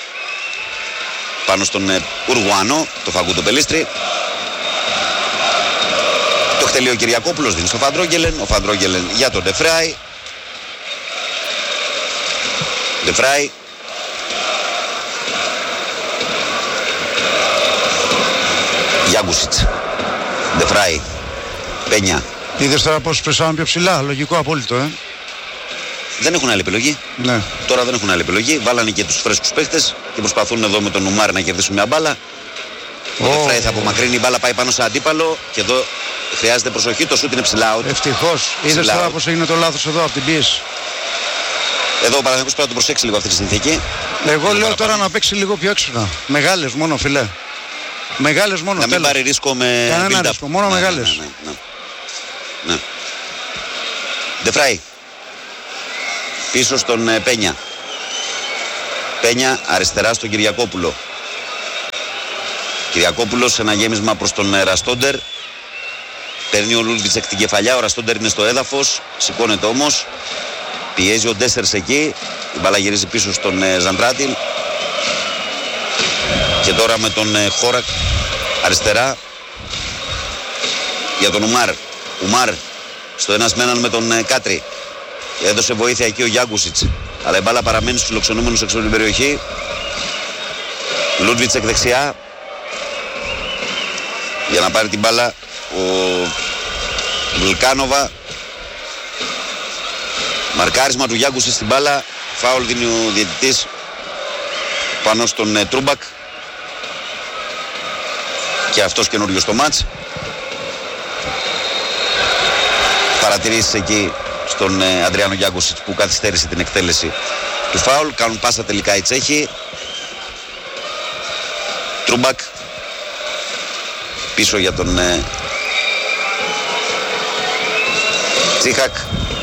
πάνω στον ε, Ουρουγουανό, το Φαγκούντο Πελίστρη. Το εκτελεί ο Κυριακόπουλος, δίνει στο Φαντρόγγελεν. Ο Φαντρόγγελεν για τον Ντεφράι. Ντεφράι. Γιάγκουσιτς. Ντεφράι. Πένια. Είδες τώρα πώς πρεσάρουν πιο ψηλά, λογικό απόλυτο, ε. Δεν έχουν άλλη επιλογή. Ναι. Τώρα δεν έχουν άλλη επιλογή. Βάλανε και τους φρέσκους παίχτες και προσπαθούν εδώ με τον Ουμάρ να κερδίσουν μια μπάλα. Ο Ντεφράι θα απομακρύνει, η μπάλα πάει πάνω σε αντίπαλο και εδώ χρειάζεται προσοχή. Το σούτ είναι ψηλά out. Ευτυχώς. Είδες τώρα πως έγινε το λάθος εδώ από την πίεση. Εδώ ο Παναθηναϊκός πρέπει να το προσέξει λίγο αυτή τη συνθήκη. Εγώ λέω τώρα παραπάνω. Να παίξει λίγο πιο έξυπνα. Μεγάλες μόνο, φιλέ. Μεγάλες μόνο. Να μην τέλος. πάρει ρίσκο με. Κανένα ρίσκο, μόνο ναι, μεγάλες. Ναι, ναι, ναι. ναι. Ντεφράι. Πίσω στον ε, Πένια. Πένια αριστερά στον Κυριακόπουλο. Κυριακόπουλος ένα γέμισμα προς τον ε, Ραστόντερ. Παίρνει ο Λούντβιτσεκ την κεφαλιά. Ο Ραστόντερ είναι στο έδαφος. Σηκώνεται όμως. Πιέζει ο Ντέσσερς εκεί. Η μπάλα γυρίζει πίσω στον ε, Ζαντράτιλ. Και τώρα με τον ε, Χόρακ αριστερά για τον Ουμάρ. Ουμάρ στο ένας με έναν με τον ε, Κάτρι. Έδωσε βοήθεια εκεί ο Γιάγκουσιτς. Αλλά η μπάλα παραμένει στους φιλοξενούμενους έξω από την περιοχή. Λούντβιτσεκ δεξιά. Για να πάρει την μπάλα ο Βουλκάνοβα. Μαρκάρισμα του Γιάγκουσιτς στην μπάλα. Φάουλ δίνει ο διαιτητής πάνω στον ε, Τρούμπακ. Και αυτός καινούριο στο μάτς. Παρατηρήσεις εκεί στον ε, Αντριάνο Γιάγκουσιτς που καθυστέρησε την εκτέλεση του φάουλ. Κάνουν πάσα τελικά οι Τσέχοι. Τρούμπακ πίσω για τον ε, Τσίχακ.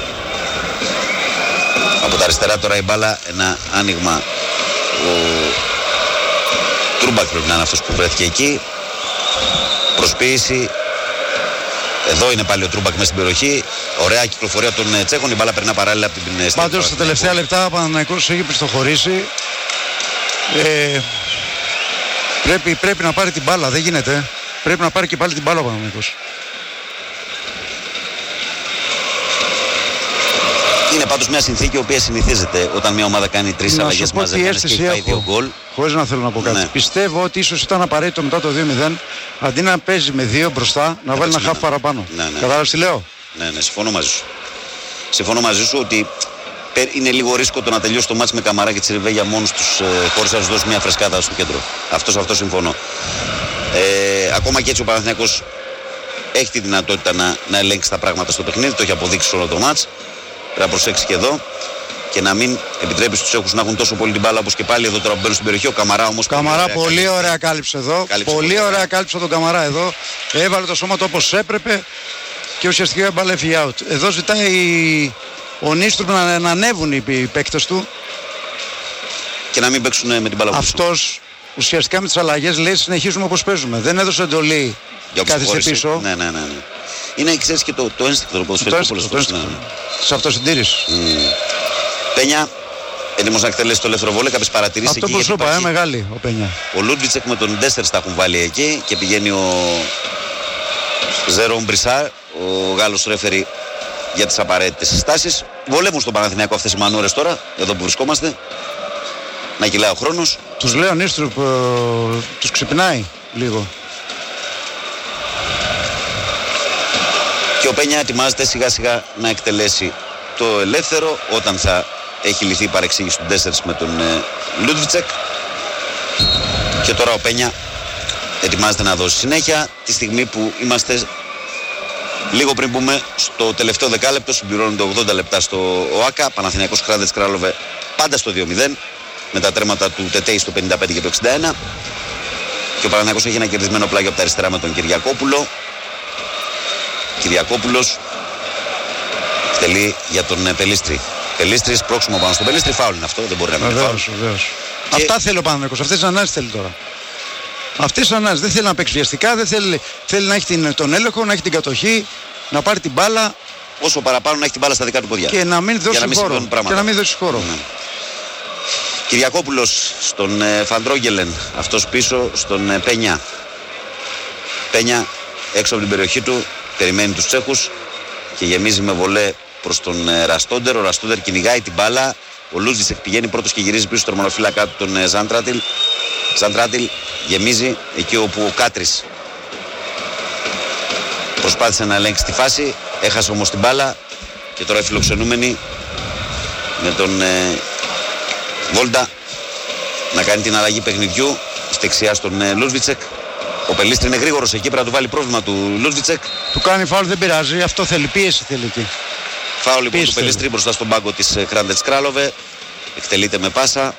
Από τα αριστερά τώρα η μπάλα, ένα άνοιγμα. Ο Τρούμπακ πρέπει να είναι αυτός που βρέθηκε εκεί. Προσποίηση. Εδώ είναι πάλι ο Τρούμπακ μέσα στην περιοχή. Ωραία κυκλοφορία των Τσέχων. Η μπάλα περνά παράλληλα από την στρέφα. Πάντως στα τελευταία λεπτά ο Παναθηναϊκός έχει πιστοχωρήσει. Ε, πρέπει, πρέπει να πάρει την μπάλα. Δεν γίνεται. Πρέπει να πάρει και πάλι την μπάλα ο Παναθηναϊκός. Είναι πάντως μια συνθήκη η οποία συνηθίζεται όταν μια ομάδα κάνει τρεις αλλαγές μαζεμένες και πάει δύο γκολ. Χωρίς να θέλω να πω κάτι. Ναι. Πιστεύω ότι ίσως ήταν απαραίτητο μετά το δύο μηδέν αντί να παίζει με δύο μπροστά να βάλει ένα χαφ παραπάνω. Ναι, ναι. Κατάλαβες τι λέω. Ναι, ναι, συμφωνώ μαζί σου. Συμφωνώ μαζί σου ότι είναι λίγο ρίσκο το να τελειώσει το μάτς με Καμαρά και Τσιριβέγια μόνος τους ε, χωρίς να τους δώσει μια φρεσκάδα στο κέντρο. Αυτό σε αυτό συμφωνώ. Ε, ακόμα και έτσι ο Παναθηναϊκός έχει τη δυνατότητα να, να ελέγξει τα πράγματα στο παιχνίδι. Το έχει αποδείξει όλο το μάτς. Πρέπει να προσέξει και εδώ και να μην επιτρέπει στους Τσέχους να έχουν τόσο πολύ την μπάλα όπως και πάλι εδώ τώρα που μπαίνουν στην περιοχή. Ο Καμαρά όμως. Καμαρά πολύ, πολύ ωραία κάλυψε εδώ. Κάλυψε πολύ ωραία κάλυψε. κάλυψε τον Καμαρά εδώ. Έβαλε το σώμα του όπως έπρεπε και ουσιαστικά η μπάλα έφυγε out. Εδώ ζητάει ο Νίστρου να, να ανέβουν οι παίκτες του. Και να μην παίξουν με την μπάλα. Αυτός ουσιαστικά με τις αλλαγές λέει συνεχίζουμε όπως παίζουμε. Δεν έδωσε εντολή. Κάθισε πίσω. Ναι, ναι, ναι. ναι. Είναι, ξέρεις, και το, το ένστικτο το ποδοσφαιρικό πολλές φορές. Σε αυτοσυντήρηση. Mm. Πένια, έτοιμος να εκτελέσει το ελεύθερο βόλεϊ, κάποιες παρατηρήσεις εκεί. Αυτό που σου είπα, ε, μεγάλη ο Πένια. Ο Λούντβιτσεκ με τον Ντέσσερς τα έχουν βάλει εκεί και πηγαίνει ο Ζερόμ Μπρισάρ, ο Γάλλος ρέφερι για τις απαραίτητες συστάσεις. Βολεύουν στον Παναθηναϊκό αυτές οι μανούρες τώρα, εδώ που βρισκόμαστε. Να κυλάει ο χρόνος. Τους λέω Νίστρουπ, ε, τους ξυπνάει λίγο. Και ο Πένια ετοιμάζεται σιγά σιγά να εκτελέσει το ελεύθερο όταν θα έχει λυθεί η παρεξήγηση του Ντέσσερς με τον ε, Λούντβιτσεκ. Και τώρα ο Πένια ετοιμάζεται να δώσει συνέχεια τη στιγμή που είμαστε λίγο πριν μπούμε στο τελευταίο δεκάλεπτο. Συμπληρώνονται ογδόντα λεπτά στο ΟΑΚΑ. Παναθηναϊκός Κράδετς Κράλοβε πάντα στο δύο μηδέν με τα τρέματα του Τετέι στο πενήντα πέντε και το εξήντα ένα. Και ο Παναθηναϊκός έχει ένα κερδισμένο πλάγιο από τα αριστερά με τον Κυριακόπουλο. Κυριακόπουλος τελεί για τον ε, Πελίστρη. Πελίστρης πρόξιμο πάνω στον Πελίστρη. Φάουλ είναι αυτό, δεν μπορεί να μην είναι φάουλ. Και... Αυτά θέλει ο Παναθηναϊκός, αυτές τις ανάγκες θέλει τώρα. Αυτές τις ανάγκες δεν θέλει να παίξει βιαστικά, δεν θέλει, θέλει να έχει την, τον έλεγχο, να έχει την κατοχή, να πάρει την μπάλα. Όσο παραπάνω να έχει την μπάλα στα δικά του ποδιά. Και να μην δώσει χώρο. Και να μην δώσει χώρο. Mm. Κυριακόπουλος στον ε, Φαντρόγγελεν, αυτός πίσω στον ε, Πένια. Πένια έξω από την περιοχή του. Περιμένει τους Τσέχους και γεμίζει με βολέ προς τον ε, Ραστόντερ. Ο Ραστόντερ κυνηγάει την μπάλα. Ο Λούντβιτσεκ πηγαίνει πρώτος και γυρίζει πίσω στο τερματοφύλακα του τον ε, Ζαντράτιλ. Ζαντράτιλ γεμίζει εκεί όπου ο Κάτρις προσπάθησε να ελέγξει τη φάση. Έχασε όμως την μπάλα και τώρα οι φιλοξενούμενοι με τον ε, Βόλτα να κάνει την αλλαγή παιχνιδιού. Στη δεξιά στον ε, Λούντβιτσεκ. Ο Πελίστρη είναι γρήγορος εκεί, πρέπει να του βάλει πρόβλημα του Λούντβιτσεκ. Του κάνει φάουλ, δεν πειράζει, αυτό θέλει, πίεση θέλει εκεί. Φάουλ λοιπόν του Πελίστρη μπροστά στον πάγκο της Χράντετς Κράλοβε. Εκτελείται με πάσα.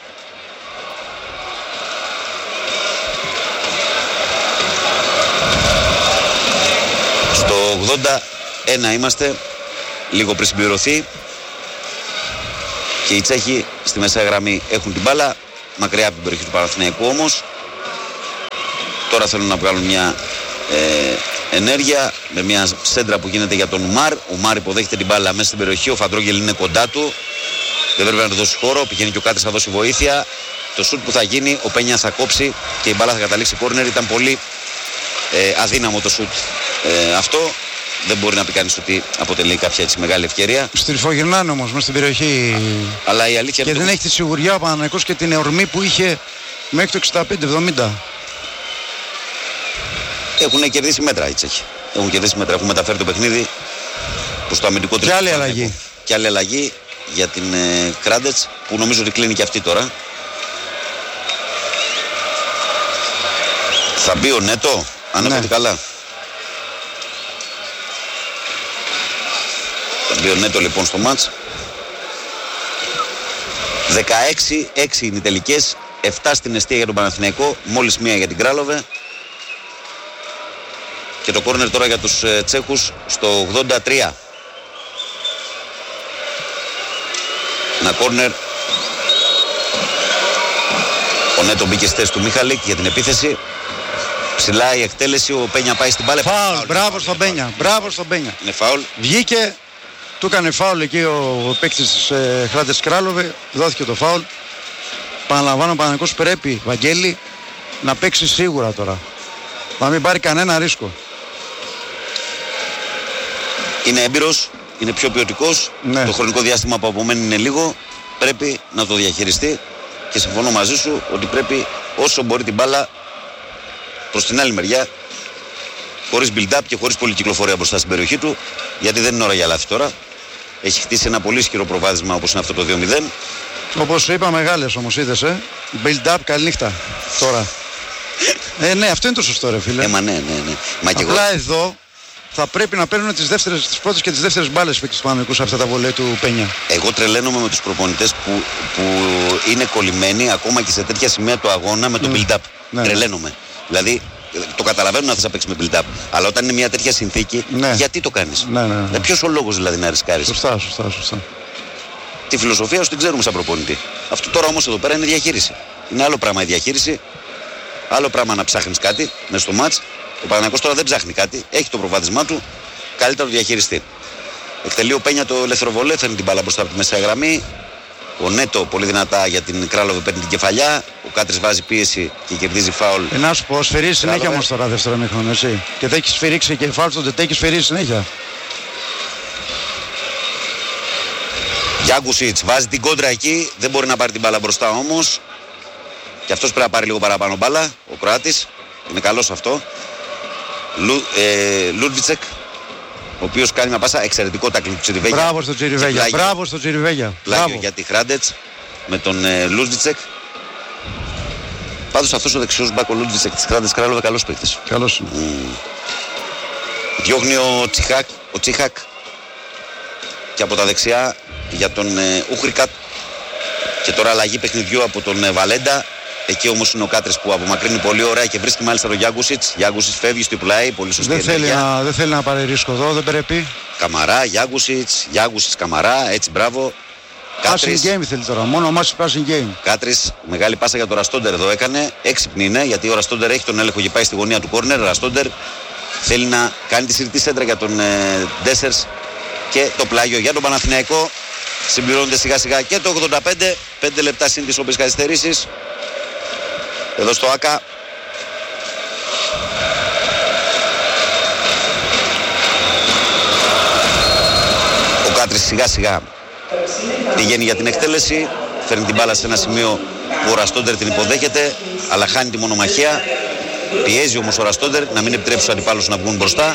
Στο ογδόντα ένα είμαστε, λίγο πριν συμπληρωθεί. Και οι Τσέχοι στη μεσαία γραμμή έχουν την μπάλα, μακριά από την περιοχή του Παναθηναϊκού όμως. Τώρα θέλουν να βγάλουν μια ε, ενέργεια με μια σέντρα που γίνεται για τον Ουμάρ. Ο Ουμάρ υποδέχεται την μπάλα μέσα στην περιοχή, ο Φαντρόγγελ είναι κοντά του. Δεν πρέπει να του δώσει χώρο, πηγαίνει και ο Κάτρης να δώσει βοήθεια. Το σουτ που θα γίνει, ο Πένια θα κόψει και η μπάλα θα καταλήξει κόρνερ. Ήταν πολύ ε, αδύναμο το σουτ ε, αυτό. Δεν μπορεί να πει κανείς ότι αποτελεί κάποια έτσι μεγάλη ευκαιρία. Στριφογυρνάνε όμως μέσα στην περιοχή. Α, αλλά η αλήθεια και δεν το... έχει τη σιγουριά ο Παναθηναϊκός και την ορμή που είχε μέχρι το εξήντα πέντε εβδομήντα. Έχουν κερδίσει μέτρα οι Τσέχοι. Έχουν κερδίσει μέτρα. Έχουν μεταφέρει το παιχνίδι προς το αμυντικό τρίτο. Και άλλη αλλαγή. Και άλλη αλλαγή για την ε, Κράντετς που νομίζω ότι κλείνει και αυτή τώρα. Θα μπει ο Νέτο, αν ναι. καλά. Θα μπει ο Νέτο λοιπόν στο μάτς. δεκαέξι έξι είναι οι τελικές. επτά στην εστία για τον Παναθηναϊκό. Μόλις μία για την Κράλοβε. Και το κόρνερ τώρα για τους ε, Τσέχους στο ογδόντα τρία. Ένα κόρνερ. Ο Νέτο μπήκε στη θέση του Μίχαλικ για την επίθεση. Ψηλά η εκτέλεση, ο Πένια πάει στην μπάλα. Φάουλ, φάουλ, μπράβο στον Πένια, μπράβο στον Πένια. Είναι φάουλ. Βγήκε, του έκανε φάουλ εκεί ο, ο παίκτης της ε, Χράντετς Κράλοβε, δόθηκε το φάουλ. Παναλαμβάνω, ο Παναθηναϊκός πρέπει, Βαγγέλη, να παίξει σίγουρα τώρα. Να μην πάρει κανένα ρίσκο. Είναι έμπειρος, είναι πιο ποιοτικός. Ναι. Το χρονικό διάστημα που απομένει είναι λίγο. Πρέπει να το διαχειριστεί και συμφωνώ μαζί σου ότι πρέπει όσο μπορεί την μπάλα προς την άλλη μεριά, χωρίς build-up και χωρίς πολλή κυκλοφορία μπροστά στην περιοχή του, γιατί δεν είναι ώρα για λάθη τώρα. Έχει χτίσει ένα πολύ ισχυρό προβάδισμα όπως είναι αυτό το δύο μηδέν. Όπως σου είπα, μεγάλες όμως είδες, ε. Build-up, καληνύχτα τώρα. ε, ναι, αυτό είναι το σωστό, ρε φίλε. Ε, μα ναι, ναι, ναι. Μα απλά εγώ... εδώ θα πρέπει να παίρνουν τις, δεύτερες, τις πρώτες και τις δεύτερες μπάλες που έχει πάνω σε αυτά τα βολέ του Πένια. Εγώ τρελαίνομαι με τους προπονητές που, που είναι κολλημένοι ακόμα και σε τέτοια σημεία του αγώνα με το mm. build-up. Ναι, τρελαίνομαι. Ναι. Δηλαδή, το καταλαβαίνω να θες να παίξεις με build-up. Αλλά όταν είναι μια τέτοια συνθήκη, ναι. γιατί το κάνεις. Ναι, ναι, ναι. Ποιος ο λόγος δηλαδή να ρισκάρεις. Σωστά, σωστά, σωστά. Τη φιλοσοφία σου την ξέρουμε σαν προπονητή. Αυτό τώρα όμως εδώ πέρα είναι διαχείριση. Είναι άλλο πράγμα η διαχείριση. Άλλο πράγμα να ψάχνεις κάτι μέσα στο μάτς. Ο Παναθηναϊκός τώρα δεν ψάχνει κάτι. Έχει το προβάδισμά του. Καλύτερα το διαχειριστεί. Εκτελεί ο Πένια το ελεύθερο βολέ. Φέρνει την μπάλα μπροστά από τη μεσαία γραμμή. Ο Νέτο πολύ δυνατά για την Κράλοβε παίρνει την κεφαλιά. Ο Κάτρης βάζει πίεση και κερδίζει φάουλ. Ε, να σου πω, σφυρίζει συνέχεια όμως τώρα δεύτερο μήχρονο, έτσι. Και δεν έχει σφυρίξει και φάουλ στον Τετέ, έχει σφυρίζει συνέχεια. Γιάγκουσιτς βάζει την κόντρα εκεί. Δεν μπορεί να πάρει την μπάλα μπροστά όμως. Και αυτός πρέπει να πάρει λίγο παραπάνω μπάλα. Ο Κροάτης. Είναι καλός αυτό. Λου, ε, Λούντβιτσεκ, ο οποίος κάνει μια πάσα εξαιρετικό τάκλινγκ του Τσιριβέγια. Μπράβο στον Τσιριβέγια. Μπράβο στον Τσιριβέγια. Πλάγιο για τη Χράντετς με τον ε, Λούντβιτσεκ. Πάντως αυτός ο δεξιός μπακ ο Λούντβιτσεκ της Χράντετς Κράλοβε καλός παίκτης. Καλός είναι. Mm. Διώχνει ο Τσιχάκ, ο Τσιχάκ και από τα δεξιά για τον ε, Ούχρικατ. Και τώρα αλλαγή παιχνιδιού από τον ε, Βαλέντα. Εκεί όμως είναι ο Κάτρης που απομακρύνει πολύ ωραία και βρίσκει μάλιστα τον Γιάγκουσιτς. Γιάγκουσιτς φεύγει στο πλάι, πολύ σωστή δεν θέλει, να, δεν θέλει να πάρει ρίσκο εδώ, δεν πρέπει. Καμαρά, Γιάγκουσιτς, Γιάγκουσιτς, Καμαρά, έτσι μπράβο. Passing game θέλει τώρα, μόνο μάση passing game. Κάτρης, μεγάλη πάσα για τον Ραστόντερ εδώ έκανε. Έξυπνη είναι γιατί ο Ραστόντερ έχει τον έλεγχο και πάει στη γωνία του κόρνερ. Ο Ραστόντερ θέλει να κάνει τη συρτή σέντρα για τον ε, Ντέσσερς και το πλάγιο για τον Παναθηναϊκό. Συμπληρώνεται σιγά σιγά και το ογδόντα πέντε, πέντε λεπτά συν τις όποιες καθυστερήσεις. Εδώ στο ΆΚΑ. Ο Κάτρης σιγά σιγά πηγαίνει για την εκτέλεση. Φέρνει την μπάλα σε ένα σημείο που ο Ραστόντερ την υποδέχεται, αλλά χάνει τη μονομαχία. Πιέζει όμως ο Ραστόντερ να μην επιτρέψει στους αντιπάλους να βγουν μπροστά.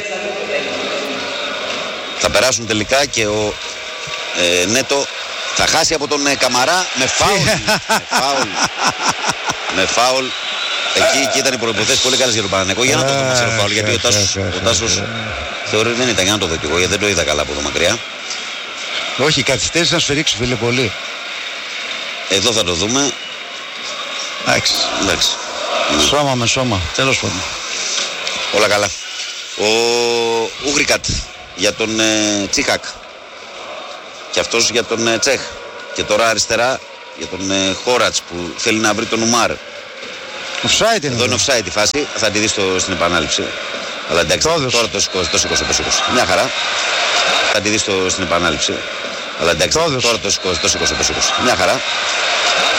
Θα περάσουν τελικά και ο ε, Νέτο θα χάσει από τον ε, Καμαρά με φάουλ. με φάουλ. Με φάουλ. Εκεί, εκεί ήταν οι προϋποθέσεις πολύ καλές για τον Παναθηναϊκό. Για να το δούμε σε φάουλ. Γιατί ο Τάσος, ο Τάσος θεωρεί δεν ήταν, για να το δω κι εγώ, γιατί δεν το είδα καλά από εδώ μακριά. Όχι, καθυστέρησε να σφυρίξει, φίλε, πολύ. Εδώ θα το δούμε. Εντάξει. Εντάξει. Σώμα με σώμα. Τέλος πάντων. Όλα καλά. Ο Ουγρικάτ για τον ε, Τσίχακ. Και αυτός για τον ε, Τσέχ. Και τώρα αριστερά για τον ε, Χόρατς που θέλει να βρει τον Ουμάρ. Offside είναι. Εδώ είναι offside η φάση. Θα τη δει στο, στην επανάληψη. Αλλά εντάξει, Τόδος. τώρα το σηκώσει, το σηκώσει, το σηκώσει. Μια χαρά. Θα τη δει στο, στην επανάληψη. Αλλά εντάξει, Τόδος. τώρα το σηκώσει, το σηκώσει, το σηκώσει. Μια χαρά.